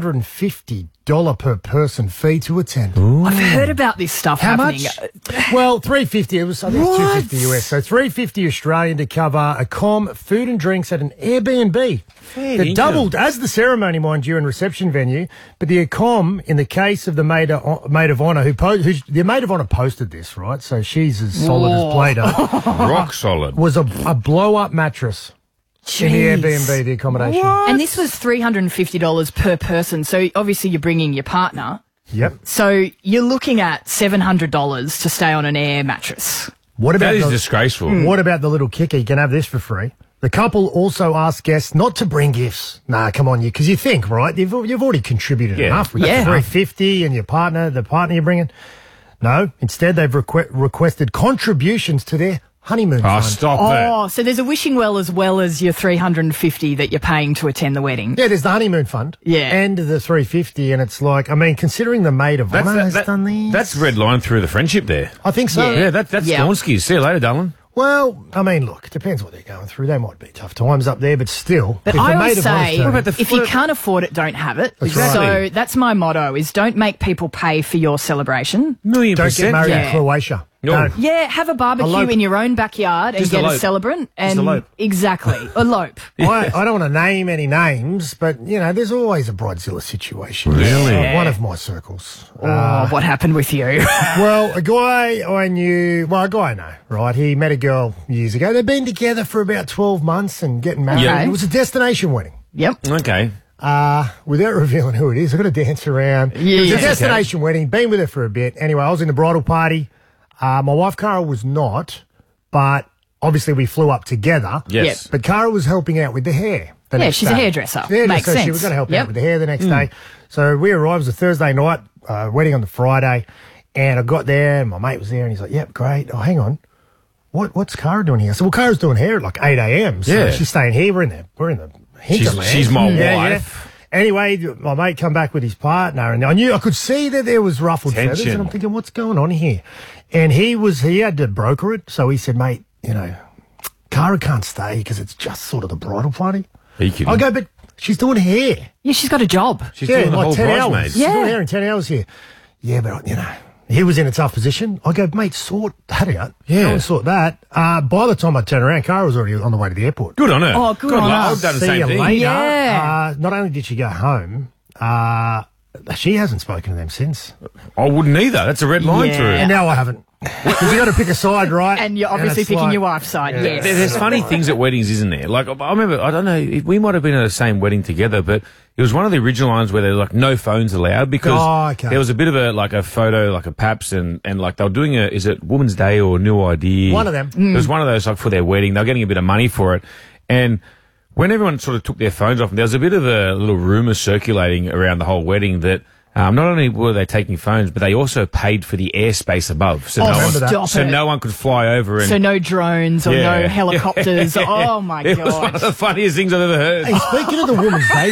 $350 per person fee to attend. I've heard about this stuff How happening. much? Well, $350. It was, I think, it's $250 US. So $350 Australian to cover a food and drinks at an Airbnb. That doubled as the ceremony, mind you, and reception venue. But the accom, in the case of the maid of honour, the maid of honour posted this, right? So she's as solid as Play-Doh. Rock solid. Was a blow-up mattress in the Airbnb, the accommodation. And this was $350 per person. So obviously you're bringing your partner. Yep. So you're looking at $700 to stay on an air mattress. What about That is disgraceful. What about the little kicker? You can have this for free. The couple also asked guests not to bring gifts. Nah, come on, because you think, right? You've already contributed enough with Yeah. $350 and the partner you're bringing. No, instead they've requested contributions to their honeymoon Oh, fund. stop Oh, so there's a wishing well as well as your $350 that you're paying to attend the wedding. Yeah, there's the honeymoon fund. Yeah. And the $350, and it's like, I mean, considering the maid of honour has done these. That's red line through the friendship there. I think so. Yeah, that's Dawnski. See you later, darling. Well, I mean, look, it depends what they're going through. They might be tough times up there, but still. But if the I maid always of honour's say, done it- if you can't afford it, don't have it. That's right. So that's my motto: is don't make people pay for your celebration. $1,000,000%. Don't get married Yeah. in Croatia. No. No. Yeah, have a barbecue Elope. in your own backyard and Just get a elope. celebrant. And elope. exactly, elope. I don't want to name any names, but, you know, there's always a bridezilla situation. Really? One of my circles. What happened with you? Well, a guy I know, right? He met a girl years ago. They've been together for about 12 months and getting married. Yeah. It was a destination wedding. Yep. Okay. Without revealing who it is, I've got to dance around. It was a Yeah. destination wedding. Been with her for a bit. Anyway, I was in the bridal party. My wife, Cara, was not, but obviously we flew up together. Yes. But Cara was helping out with the hair. the Yeah, next she's a day. hairdresser. Yeah, Makes so she sense. was going to help Yep. out with the hair the next day. So we arrived, it was a Thursday night, wedding on the Friday, and I got there, and my mate was there, and he's like, yep, great. Oh, hang on. What's Cara doing here? I said, well, Cara's doing hair at like 8 a.m. So Yeah. she's staying here. We're in the hinterland. She's my Yeah, wife. yeah. Anyway, my mate come back with his partner, and I could see that there was ruffled feathers, Tension. and I'm thinking, what's going on here? And he had to broker it, so he said, mate, Cara can't stay because it's just sort of the bridal party. Are you kidding? I go, but she's doing hair. Yeah, she's got a job. She's doing the like whole 10 hours. bridesmaids. She's doing Yeah. hair in 10 hours here. Yeah, but, he was in a tough position. I go, mate, sort that out. Yeah. Go and sort that. By the time I turned around, Cara was already on the way to the airport. Good on her. Oh, good on luck. her. I've done the See same you thing. later. Yeah. Not only did she go home, she hasn't spoken to them since. I wouldn't either. That's a red line Yeah. through. And now I haven't. Because you got to pick a side, right? And you're obviously it's picking like- your wife's side, yes. There's funny things at weddings, isn't there? Like, I remember, I don't know, we might have been at the same wedding together, but it was one of the original ones where there were like no phones allowed because there was a bit of a photo, like a Paps, and like they were doing is it Women's Day or New Idea? One of them. It was one of those, like, for their wedding. They were getting a bit of money for it. And when everyone sort of took their phones off, there was a bit of a little rumour circulating around the whole wedding that not only were they taking phones, but they also paid for the airspace above. So, no one could fly over. And, so no drones or no helicopters. Yeah. Oh, my God. It was one of the funniest things I've ever heard. Hey, speaking of the Women's Day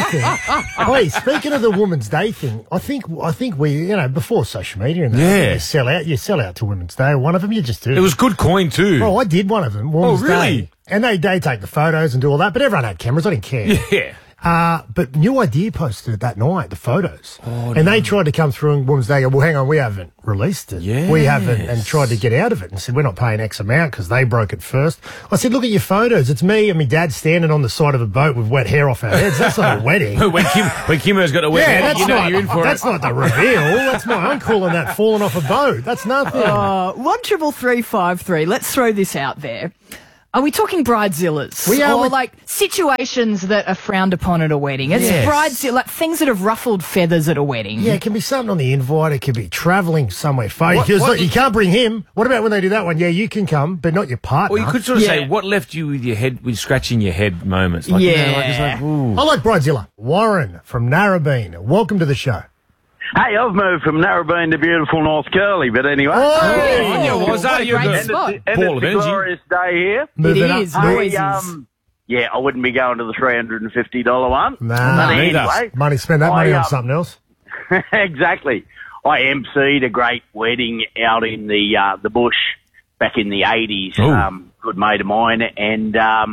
thing, I think we, before social media and that, you sell out to Women's Day. One of them, you just do. It was good coin too. Oh, I did one of them. Women's really? Day. And they take the photos and do all that, but everyone had cameras. I didn't care. Yeah. But New Idea posted it that night, the photos. And they tried to come through on Women's Day. Well, hang on, we haven't released it. Yes. We haven't, and tried to get out of it and said, we're not paying X amount because they broke it first. I said, look at your photos. It's me and my dad standing on the side of a boat with wet hair off our heads. That's not a wedding. when Kimmo's got a wet hair, you're in for that's not the reveal. That's my uncle and that falling off a boat. That's nothing. 13353. Let's throw this out there. Are we talking bridezillas? We are. Or like situations that are frowned upon at a wedding? It's bridezilla, like things that have ruffled feathers at a wedding. Yeah, it can be something on the invite. It could be travelling somewhere. You can't bring him. What about when they do that one? Yeah, you can come, but not your partner. Well, you could sort of say, what left you with your head, with scratching your head moments? Like, I like bridezilla. Warren from Narrabeen. Welcome to the show. Hey, I've moved from Narrabeen to beautiful North Curly, but anyway. Was that your great spot? And it's a glorious day here. It is. I wouldn't be going to the $350 one. Nah, anyway, money, spend that money on something else. Exactly. I emceed a great wedding out in the bush back in the 80s. Good mate of mine, and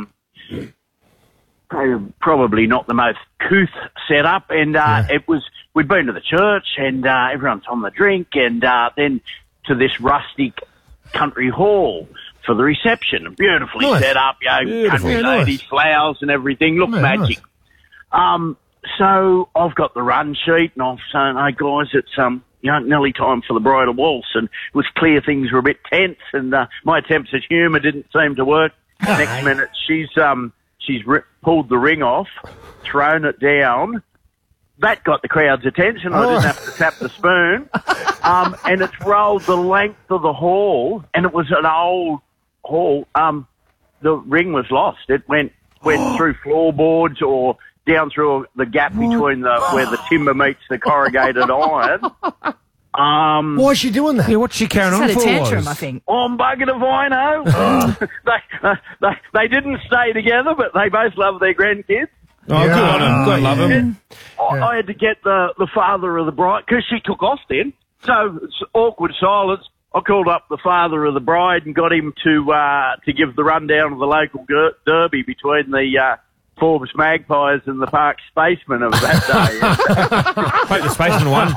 probably not the most couth setup, and we'd been to the church, and everyone's on the drink, and then to this rustic country hall for the reception. Beautifully set up, country ladies, flowers and everything. Looked magic. Nice. So I've got the run sheet, and I've saying, hey guys, it's nearly time for the bridal waltz, and it was clear things were a bit tense, and my attempts at humour didn't seem to work. Next minute, she's pulled the ring off, thrown it down. That got the crowd's attention. I didn't have to tap the spoon. And it's rolled the length of the hall, and it was an old hall. The ring was lost. It went through floorboards or down through the gap between where the timber meets the corrugated iron. Why is she doing that? Yeah, what's she carrying on for? She's had a tantrum, I think. I'm buggered if I know. They didn't stay together, but they both love their grandkids. Oh, good on them. God love them. I had to get the father of the bride, because she took off then. So it's awkward silence. I called up the father of the bride and got him to give the rundown of the local derby between the Forbes Magpies and the Park Spacemen of that day. Hope the Spacemen won.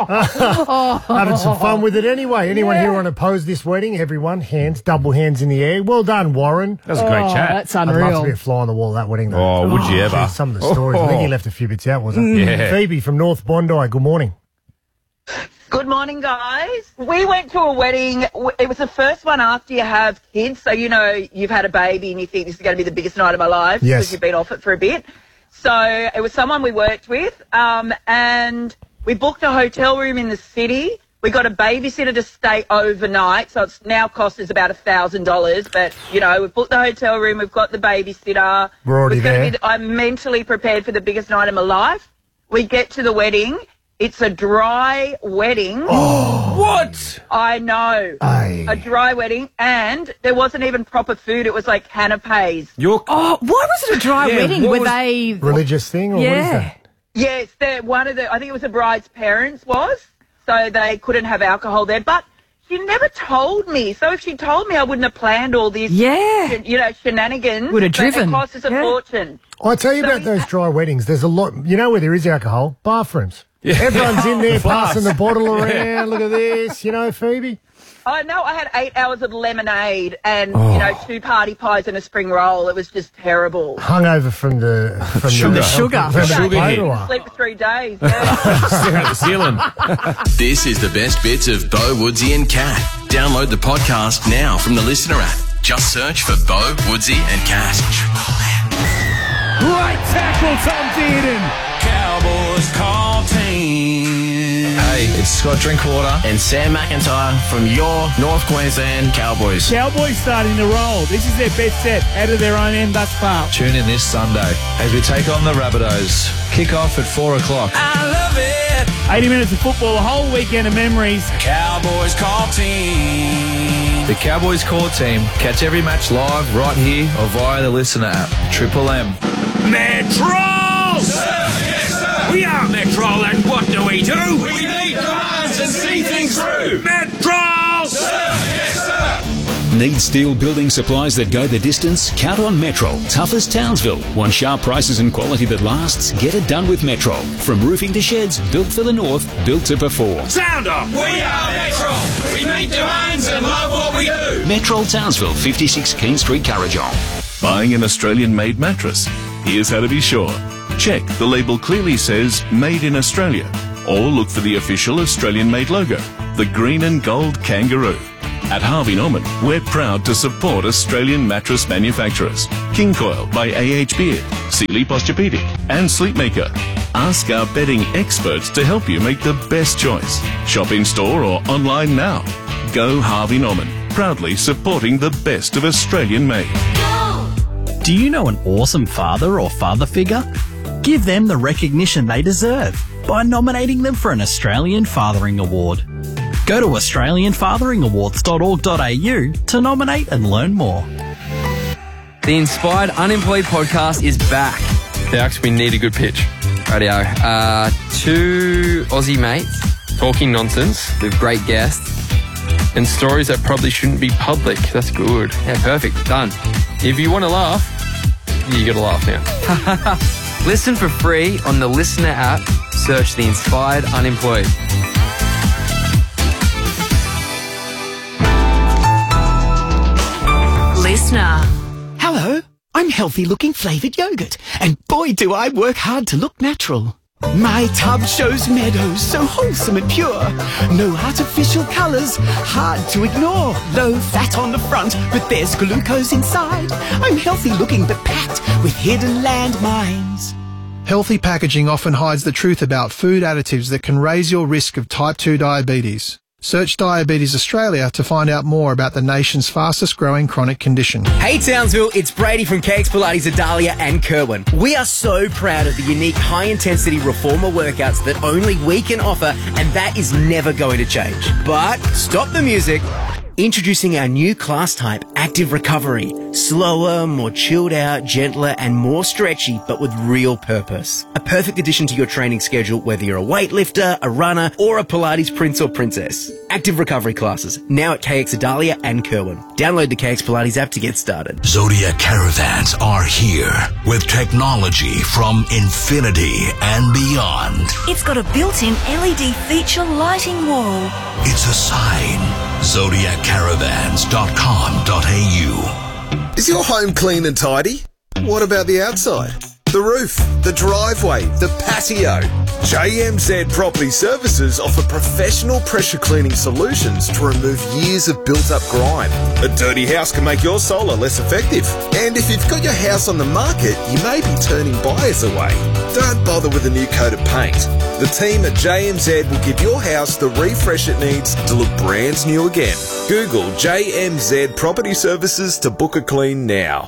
Having some fun with it anyway. Anyone here want to pose this wedding? Everyone, double hands in the air. Well done, Warren. That was a great chat. That's unreal. I'd love to be a fly on the wall at that wedding, though. Oh, would you ever? Some of the stories. I think he left a few bits out, wasn't he? Yeah. Phoebe from North Bondi, good morning. Good morning, guys. We went to a wedding. It was the first one after you have kids. So, you've had a baby and you think this is going to be the biggest night of my life because you've been off it for a bit. So it was someone we worked with, and we booked a hotel room in the city. We got a babysitter to stay overnight. So it's now cost us about $1,000. But, we've booked the hotel room. We've got the babysitter. We're already there. I'm mentally prepared for the biggest night of my life. We get to the wedding. It's a dry wedding. Oh, what? I know. A dry wedding, and there wasn't even proper food. It was like canapes. Why was it a dry wedding? Were they religious thing, or what is that? Yes, I think it was the bride's parents so they couldn't have alcohol there. But she never told me. So if she told me, I wouldn't have planned all this. Shenanigans. Would have driven. It cost us a fortune. I'll tell you about those dry weddings. There's a lot. Where there is alcohol? Bathrooms. Yeah. Everyone's in there passing the bottle around. Look at this, Phoebe. I know. I had 8 hours of lemonade and 2 party pies and a spring roll. It was just terrible. Hungover from the sugar. Sleep for 3 days. Staring at the ceiling. This is the best bits of Bo, Woodsy and Cat. Download the podcast now from the Listener app. Just search for Bo, Woodsy and Cat. Right tackle, Tom Dearden. Cowboys call team. Hey, it's Scott Drinkwater and Sam McIntyre from your North Queensland Cowboys. Cowboys starting to roll. This is their best set out of their own end thus far. Tune in this Sunday as we take on the Rabbitohs. Kick off at 4 o'clock. I love it. 80 minutes of football, a whole weekend of memories. Cowboys Call Team. The Cowboys Call Team. Catch every match live right here or via the Listener app. Triple M. Metro! Sir, yes, sir. We are Metro, and what do? We need guns and see things through. Metro! Sir, yes, sir. Need steel building supplies that go the distance? Count on Metro. Tough as Townsville. Want sharp prices and quality that lasts? Get it done with Metro. From roofing to sheds, built for the north, built to perform. Sound off! We are Metro. We meet demands and love what we do. Metro Townsville, 56 King Street, Currajong. Buying an Australian-made mattress? Here's how to be sure. Check the label clearly says Made in Australia, or look for the official Australian-made logo, the green and gold kangaroo. At Harvey Norman, we're proud to support Australian mattress manufacturers. King Coil by A.H. Beard, Sealy Posturepedic, and Sleepmaker. Ask our bedding experts to help you make the best choice. Shop in store or online now. Go Harvey Norman, proudly supporting the best of Australian-made. Do you know an awesome father or father figure? Give them the recognition they deserve by nominating them for an Australian Fathering Award. Go to australianfatheringawards.org.au to nominate and learn more. The Inspired Unemployed podcast is back. Alex, we need a good pitch. Radio. Two Aussie mates talking nonsense with great guests. And stories that probably shouldn't be public. That's good. Yeah, perfect. Done. If you want to laugh, you got to laugh now. Listen for free on the Listener app. Search The Inspired Unemployed. Listener. Hello, I'm Healthy Looking Flavoured Yogurt, and boy do I work hard to look natural. My tub shows meadows so wholesome and pure. No artificial colours, hard to ignore. Low fat on the front, but there's glucose inside. I'm healthy looking but packed with hidden landmines. Healthy packaging often hides the truth about food additives that can raise your risk of type 2 diabetes. Search Diabetes Australia to find out more about the nation's fastest growing chronic condition. Hey Townsville, it's Brady from KX Pilates Adalia and Kerwin. We are so proud of the unique high intensity reformer workouts that only we can offer, and that is never going to change. But stop the music. Introducing our new class type, Active Recovery. Slower, more chilled out, gentler and more stretchy, but with real purpose. A perfect addition to your training schedule, whether you're a weightlifter, a runner, or a Pilates prince or princess. Active Recovery classes, now at KX Adalia and Kerwin. Download the KX Pilates app to get started. Zodiac Caravans are here with technology from infinity and beyond. It's got a built-in LED feature lighting wall. It's a sign. ZodiacCaravans.com.au. Is your home clean and tidy? What about the outside? The roof, the driveway, the patio. JMZ Property Services offer professional pressure cleaning solutions to remove years of built-up grime. A dirty house can make your solar less effective. And if you've got your house on the market, you may be turning buyers away. Don't bother with a new coat of paint. The team at JMZ will give your house the refresh it needs to look brand new again. Google JMZ Property Services to book a clean now.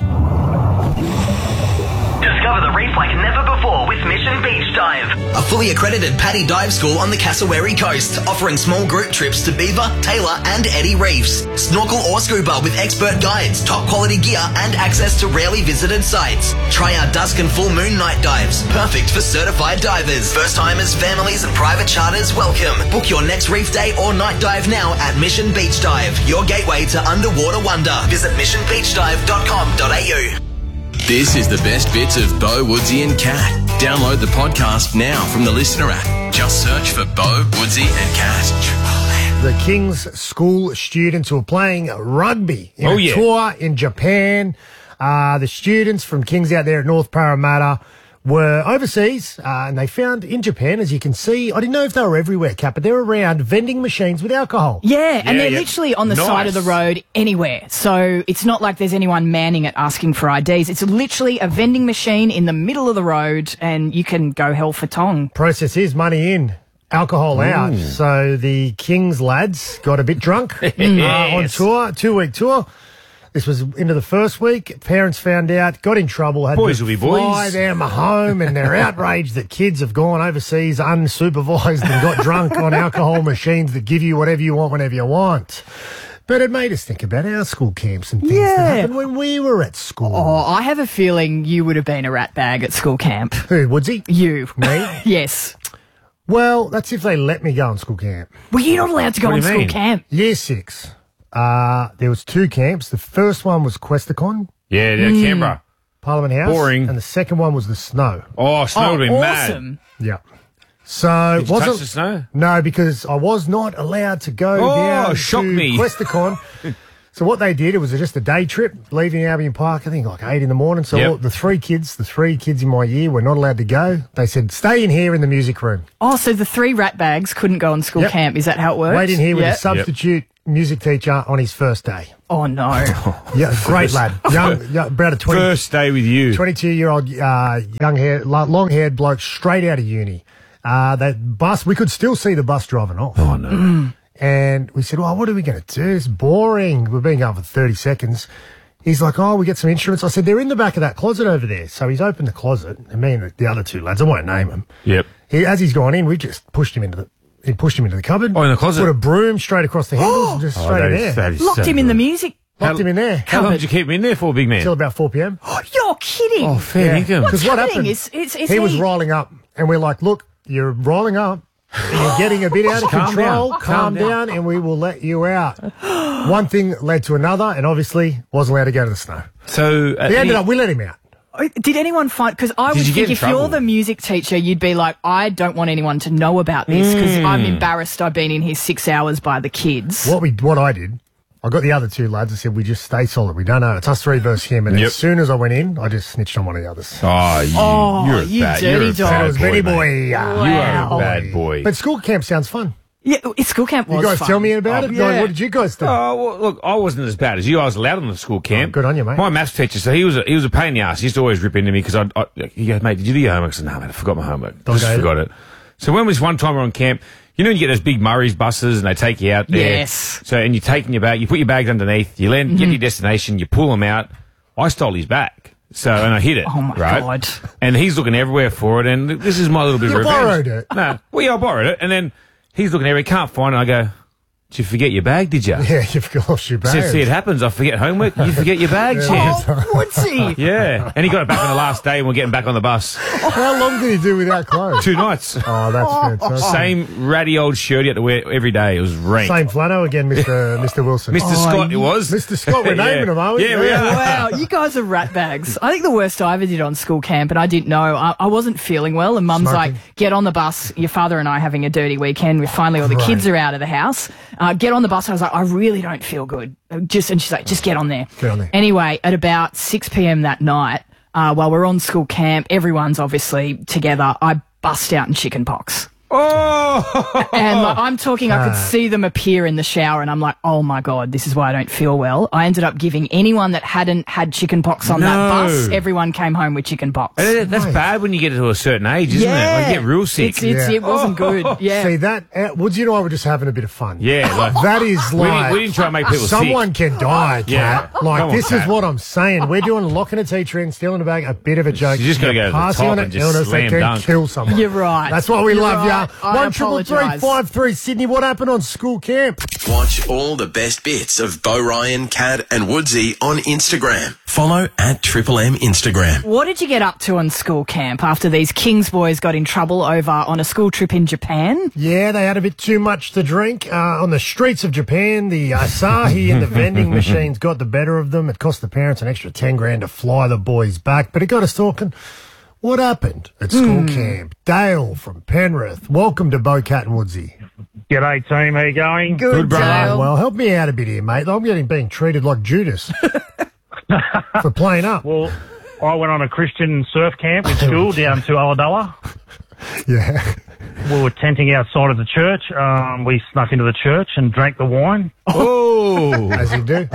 Discover the reef like never before with Mission Beach Dive. A fully accredited PADI dive school on the Cassowary coast, offering small group trips to Beaver, Taylor and Eddie Reefs. Snorkel or scuba with expert guides, top quality gear and access to rarely visited sites. Try our dusk and full moon night dives, perfect for certified divers. First timers, families and private charters welcome. Book your next reef day or night dive now at Mission Beach Dive, your gateway to underwater wonder. Visit missionbeachdive.com.au. This is the best bits of Bo, Woodsy and Cat. Download the podcast now from the Listener app. Just search for Bo, Woodsy and Cat. The King's School students who are playing rugby in a tour in Japan. The students from King's out there at North Parramatta were overseas, and they found in Japan, as you can see, I didn't know if they were everywhere, Kat, but they're around vending machines with alcohol. Yeah, and they're literally on the side of the road anywhere. So it's not like there's anyone manning it asking for IDs. It's literally a vending machine in the middle of the road, and you can go hell for tong. Process is money in. alcohol out. So the Kings lads got a bit drunk on tour, 2-week tour. This was into the first week. Parents found out, got in trouble, had Boys to will be fly boys. them home, and they're outraged that kids have gone overseas unsupervised and got drunk on alcohol machines that give you whatever you want whenever you want. But it made us think about our school camps and things that happened when we were at school. Oh, I have a feeling you would have been a rat bag at school camp. Who, Woodsy? You. Me? Yes. Well, that's if they let me go on school camp. Well, you're not allowed to go on school camp. Year 6. There was 2 camps. The first one was Questacon. Yeah, Canberra. Parliament House. Boring. And the second one was the snow. Oh, snow would have been awesome. mad. Yeah. So Did you touch the snow? No, because I was not allowed to go Oh, down shock to me. Questacon. So what they did, it was just a day trip, leaving Albion Park, I think like 8 in the morning. So all, the three kids in my year were not allowed to go. They said, stay in here in the music room. Oh, so the 3 rat bags couldn't go on school camp. Is that how it works? Wait in here with a substitute music teacher on his first day. Oh, no. Yeah, great lad. Young, about a 20. First day with you. 22-year-old long-haired bloke straight out of uni. That bus, we could still see the bus driving off. Oh, no. And we said, well, what are we going to do? It's boring. We've been going for 30 seconds. He's like, oh, we get some instruments. I said, they're in the back of that closet over there. So he's opened the closet, and me and the other 2 lads, I won't name them. Yep. As he's gone in, we just pushed him into the cupboard. Oh, in the closet? Put a broom straight across the handles and just straight in there. That is Locked him in the music. Locked him in there. How long did you keep him in there for, big man? Till about 4 p.m. You're kidding. Oh, fair income. What's Because what happening? happened, he was rolling up, and we're like, look, you're rolling up. You're getting a bit out of control. Calm down, and we will let you out. One thing led to another, and obviously wasn't allowed to go to the snow. So we let him out. Did anyone find... Because I would you get think in if trouble? you're the music teacher, you'd be like, I don't want anyone to know about this because I'm embarrassed I've been in here 6 hours by the kids. What I did, I got the other 2 lads. I said, we just stay solid. We don't know. It's us 3 versus him. And as soon as I went in, I just snitched on one of the others. Oh, you're a you bad, dirty you're a dog. bad I was Benny boy. boy. You are a bad boy. But school camp sounds fun. Yeah, school camp was You guys fun. tell me about it? Yeah. What did you guys do? Oh, well, look, I wasn't as bad as you. I was allowed on the school camp. good on you, mate. My maths teacher, so he was a pain in the ass. He used to always rip into me because he goes, mate, did you do your homework? I said, no, mate, I forgot my homework. Just forgot it. So when was one time we're on camp, you know when you get those big Murray's buses and they take you out there? Yes. So, and you're taking your bag, you put your bags underneath, you land, get to your destination, you pull them out. I stole his bag. So, and I hit it. Oh, my God. And he's looking everywhere for it, and this is my little bit of revenge. borrowed it. No. Well, yeah, I borrowed it, and then he's looking everywhere, he can't find it, and I go, did you forget your bag, did you? Yeah, you've lost your bag. See, it happens. I forget homework. You forget your bag, champ. Oh, Woodsy. Yeah. And he got it back on the last day and we're getting back on the bus. How long did he do without clothes? 2 nights. Oh, that's fantastic. Same ratty old shirt he had to wear every day. It was rank. Same flannel again, Mr. Wilson. Mr. Scott, it was. Mr. Scott, we're naming him, are we? Yeah, we are. Wow, you guys are rat bags. I think the worst I ever did on school camp, and I didn't know, I wasn't feeling well, and Mum's Smoking. like, get on the bus. Your father and I are having a dirty weekend. Finally, all the kids are out of the house. Get on the bus. I was like, I really don't feel good. And she's like, just get on there. Get on there. Anyway, at about 6 p.m. that night, while we're on school camp, everyone's obviously together, I bust out in chicken pox. Oh! And like, I'm talking, I could see them appear in the shower, and I'm like, oh my God, this is why I don't feel well. I ended up giving anyone that hadn't had chicken pox on that bus, everyone came home with chicken pox. That's bad when you get to a certain age, isn't it? Like, you get real sick. It wasn't good. Yeah. See, that, Woodsy and I were just having a bit of fun. Yeah. Like, That is like... we didn't try and make people someone sick. can die, Yeah. Kat. Like, Come on, this Kat. is what I'm saying. We're doing locking a teacher in, stealing a bag, a bit of a joke. You just gotta go to the passing top on and an just illness that slam can dunk. kill someone. You're right. That's why we You're love right. ya. I 1-333-5-3 Sydney. What happened on school camp? Watch all the best bits of Bo Ryan, Cad and Woodsy on Instagram. Follow at Triple M Instagram. What did you get up to on school camp after these Kings boys got in trouble over on a school trip in Japan? Yeah, they had a bit too much to drink. On the streets of Japan, the Asahi and the vending machines got the better of them. It cost the parents an extra 10 grand to fly the boys back, but it got us talking. What happened at school camp? Dale from Penrith. Welcome to Bo, Cat and Woodsy. G'day, team. How you going? Good, Dale. Well, help me out a bit here, mate. I'm being treated like Judas for playing up. Well, I went on a Christian surf camp in school down to Ulladulla. Yeah. We were tenting outside of the church. We snuck into the church and drank the wine. Oh, as you do.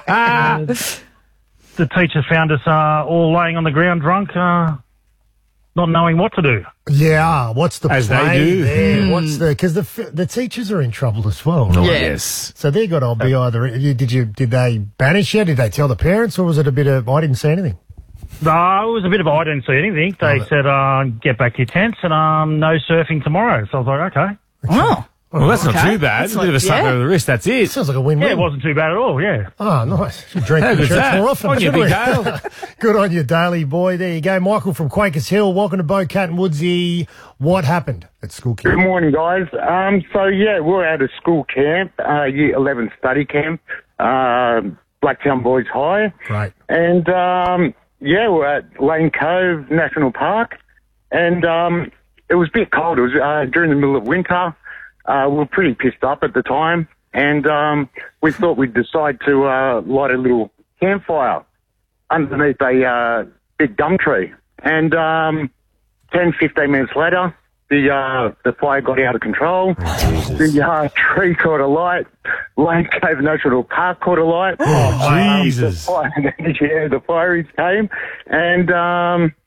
The teacher found us all laying on the ground drunk, not not knowing what to do. Yeah, what's the As play they do. there? What's because the teachers are in trouble as well. Right? Yes. So they got to be either. Did they banish you? Did they tell the parents, or was it a bit of I didn't see anything? No, it was a bit of I didn't see anything. They said, get back your tents and no surfing tomorrow. So I was like, okay. Oh. Well, that's not too bad. That's A bit of a slap over the wrist, that's it. Sounds like a win-win. Yeah, it wasn't too bad at all, yeah. Oh, nice. Should drink How the good's shirts that? more often. On you, shouldn't big we? Dale. Good on you, Daily Boy. There you go. Michael from Quakers Hill. Welcome to Bo, Cat and Woodsy. What happened at school camp? Good morning, guys. We're at a school camp, Year 11 study camp, Blacktown Boys High. Right. And, we're at Lane Cove National Park. And it was a bit cold. It was during the middle of winter. We were pretty pissed up at the time. And we thought we'd decide to light a little campfire underneath a big gum tree. And 10, 15 minutes later, the fire got out of control. The tree caught alight. Lane Cove National Park caught alight. Oh, Jesus. The fireys came. And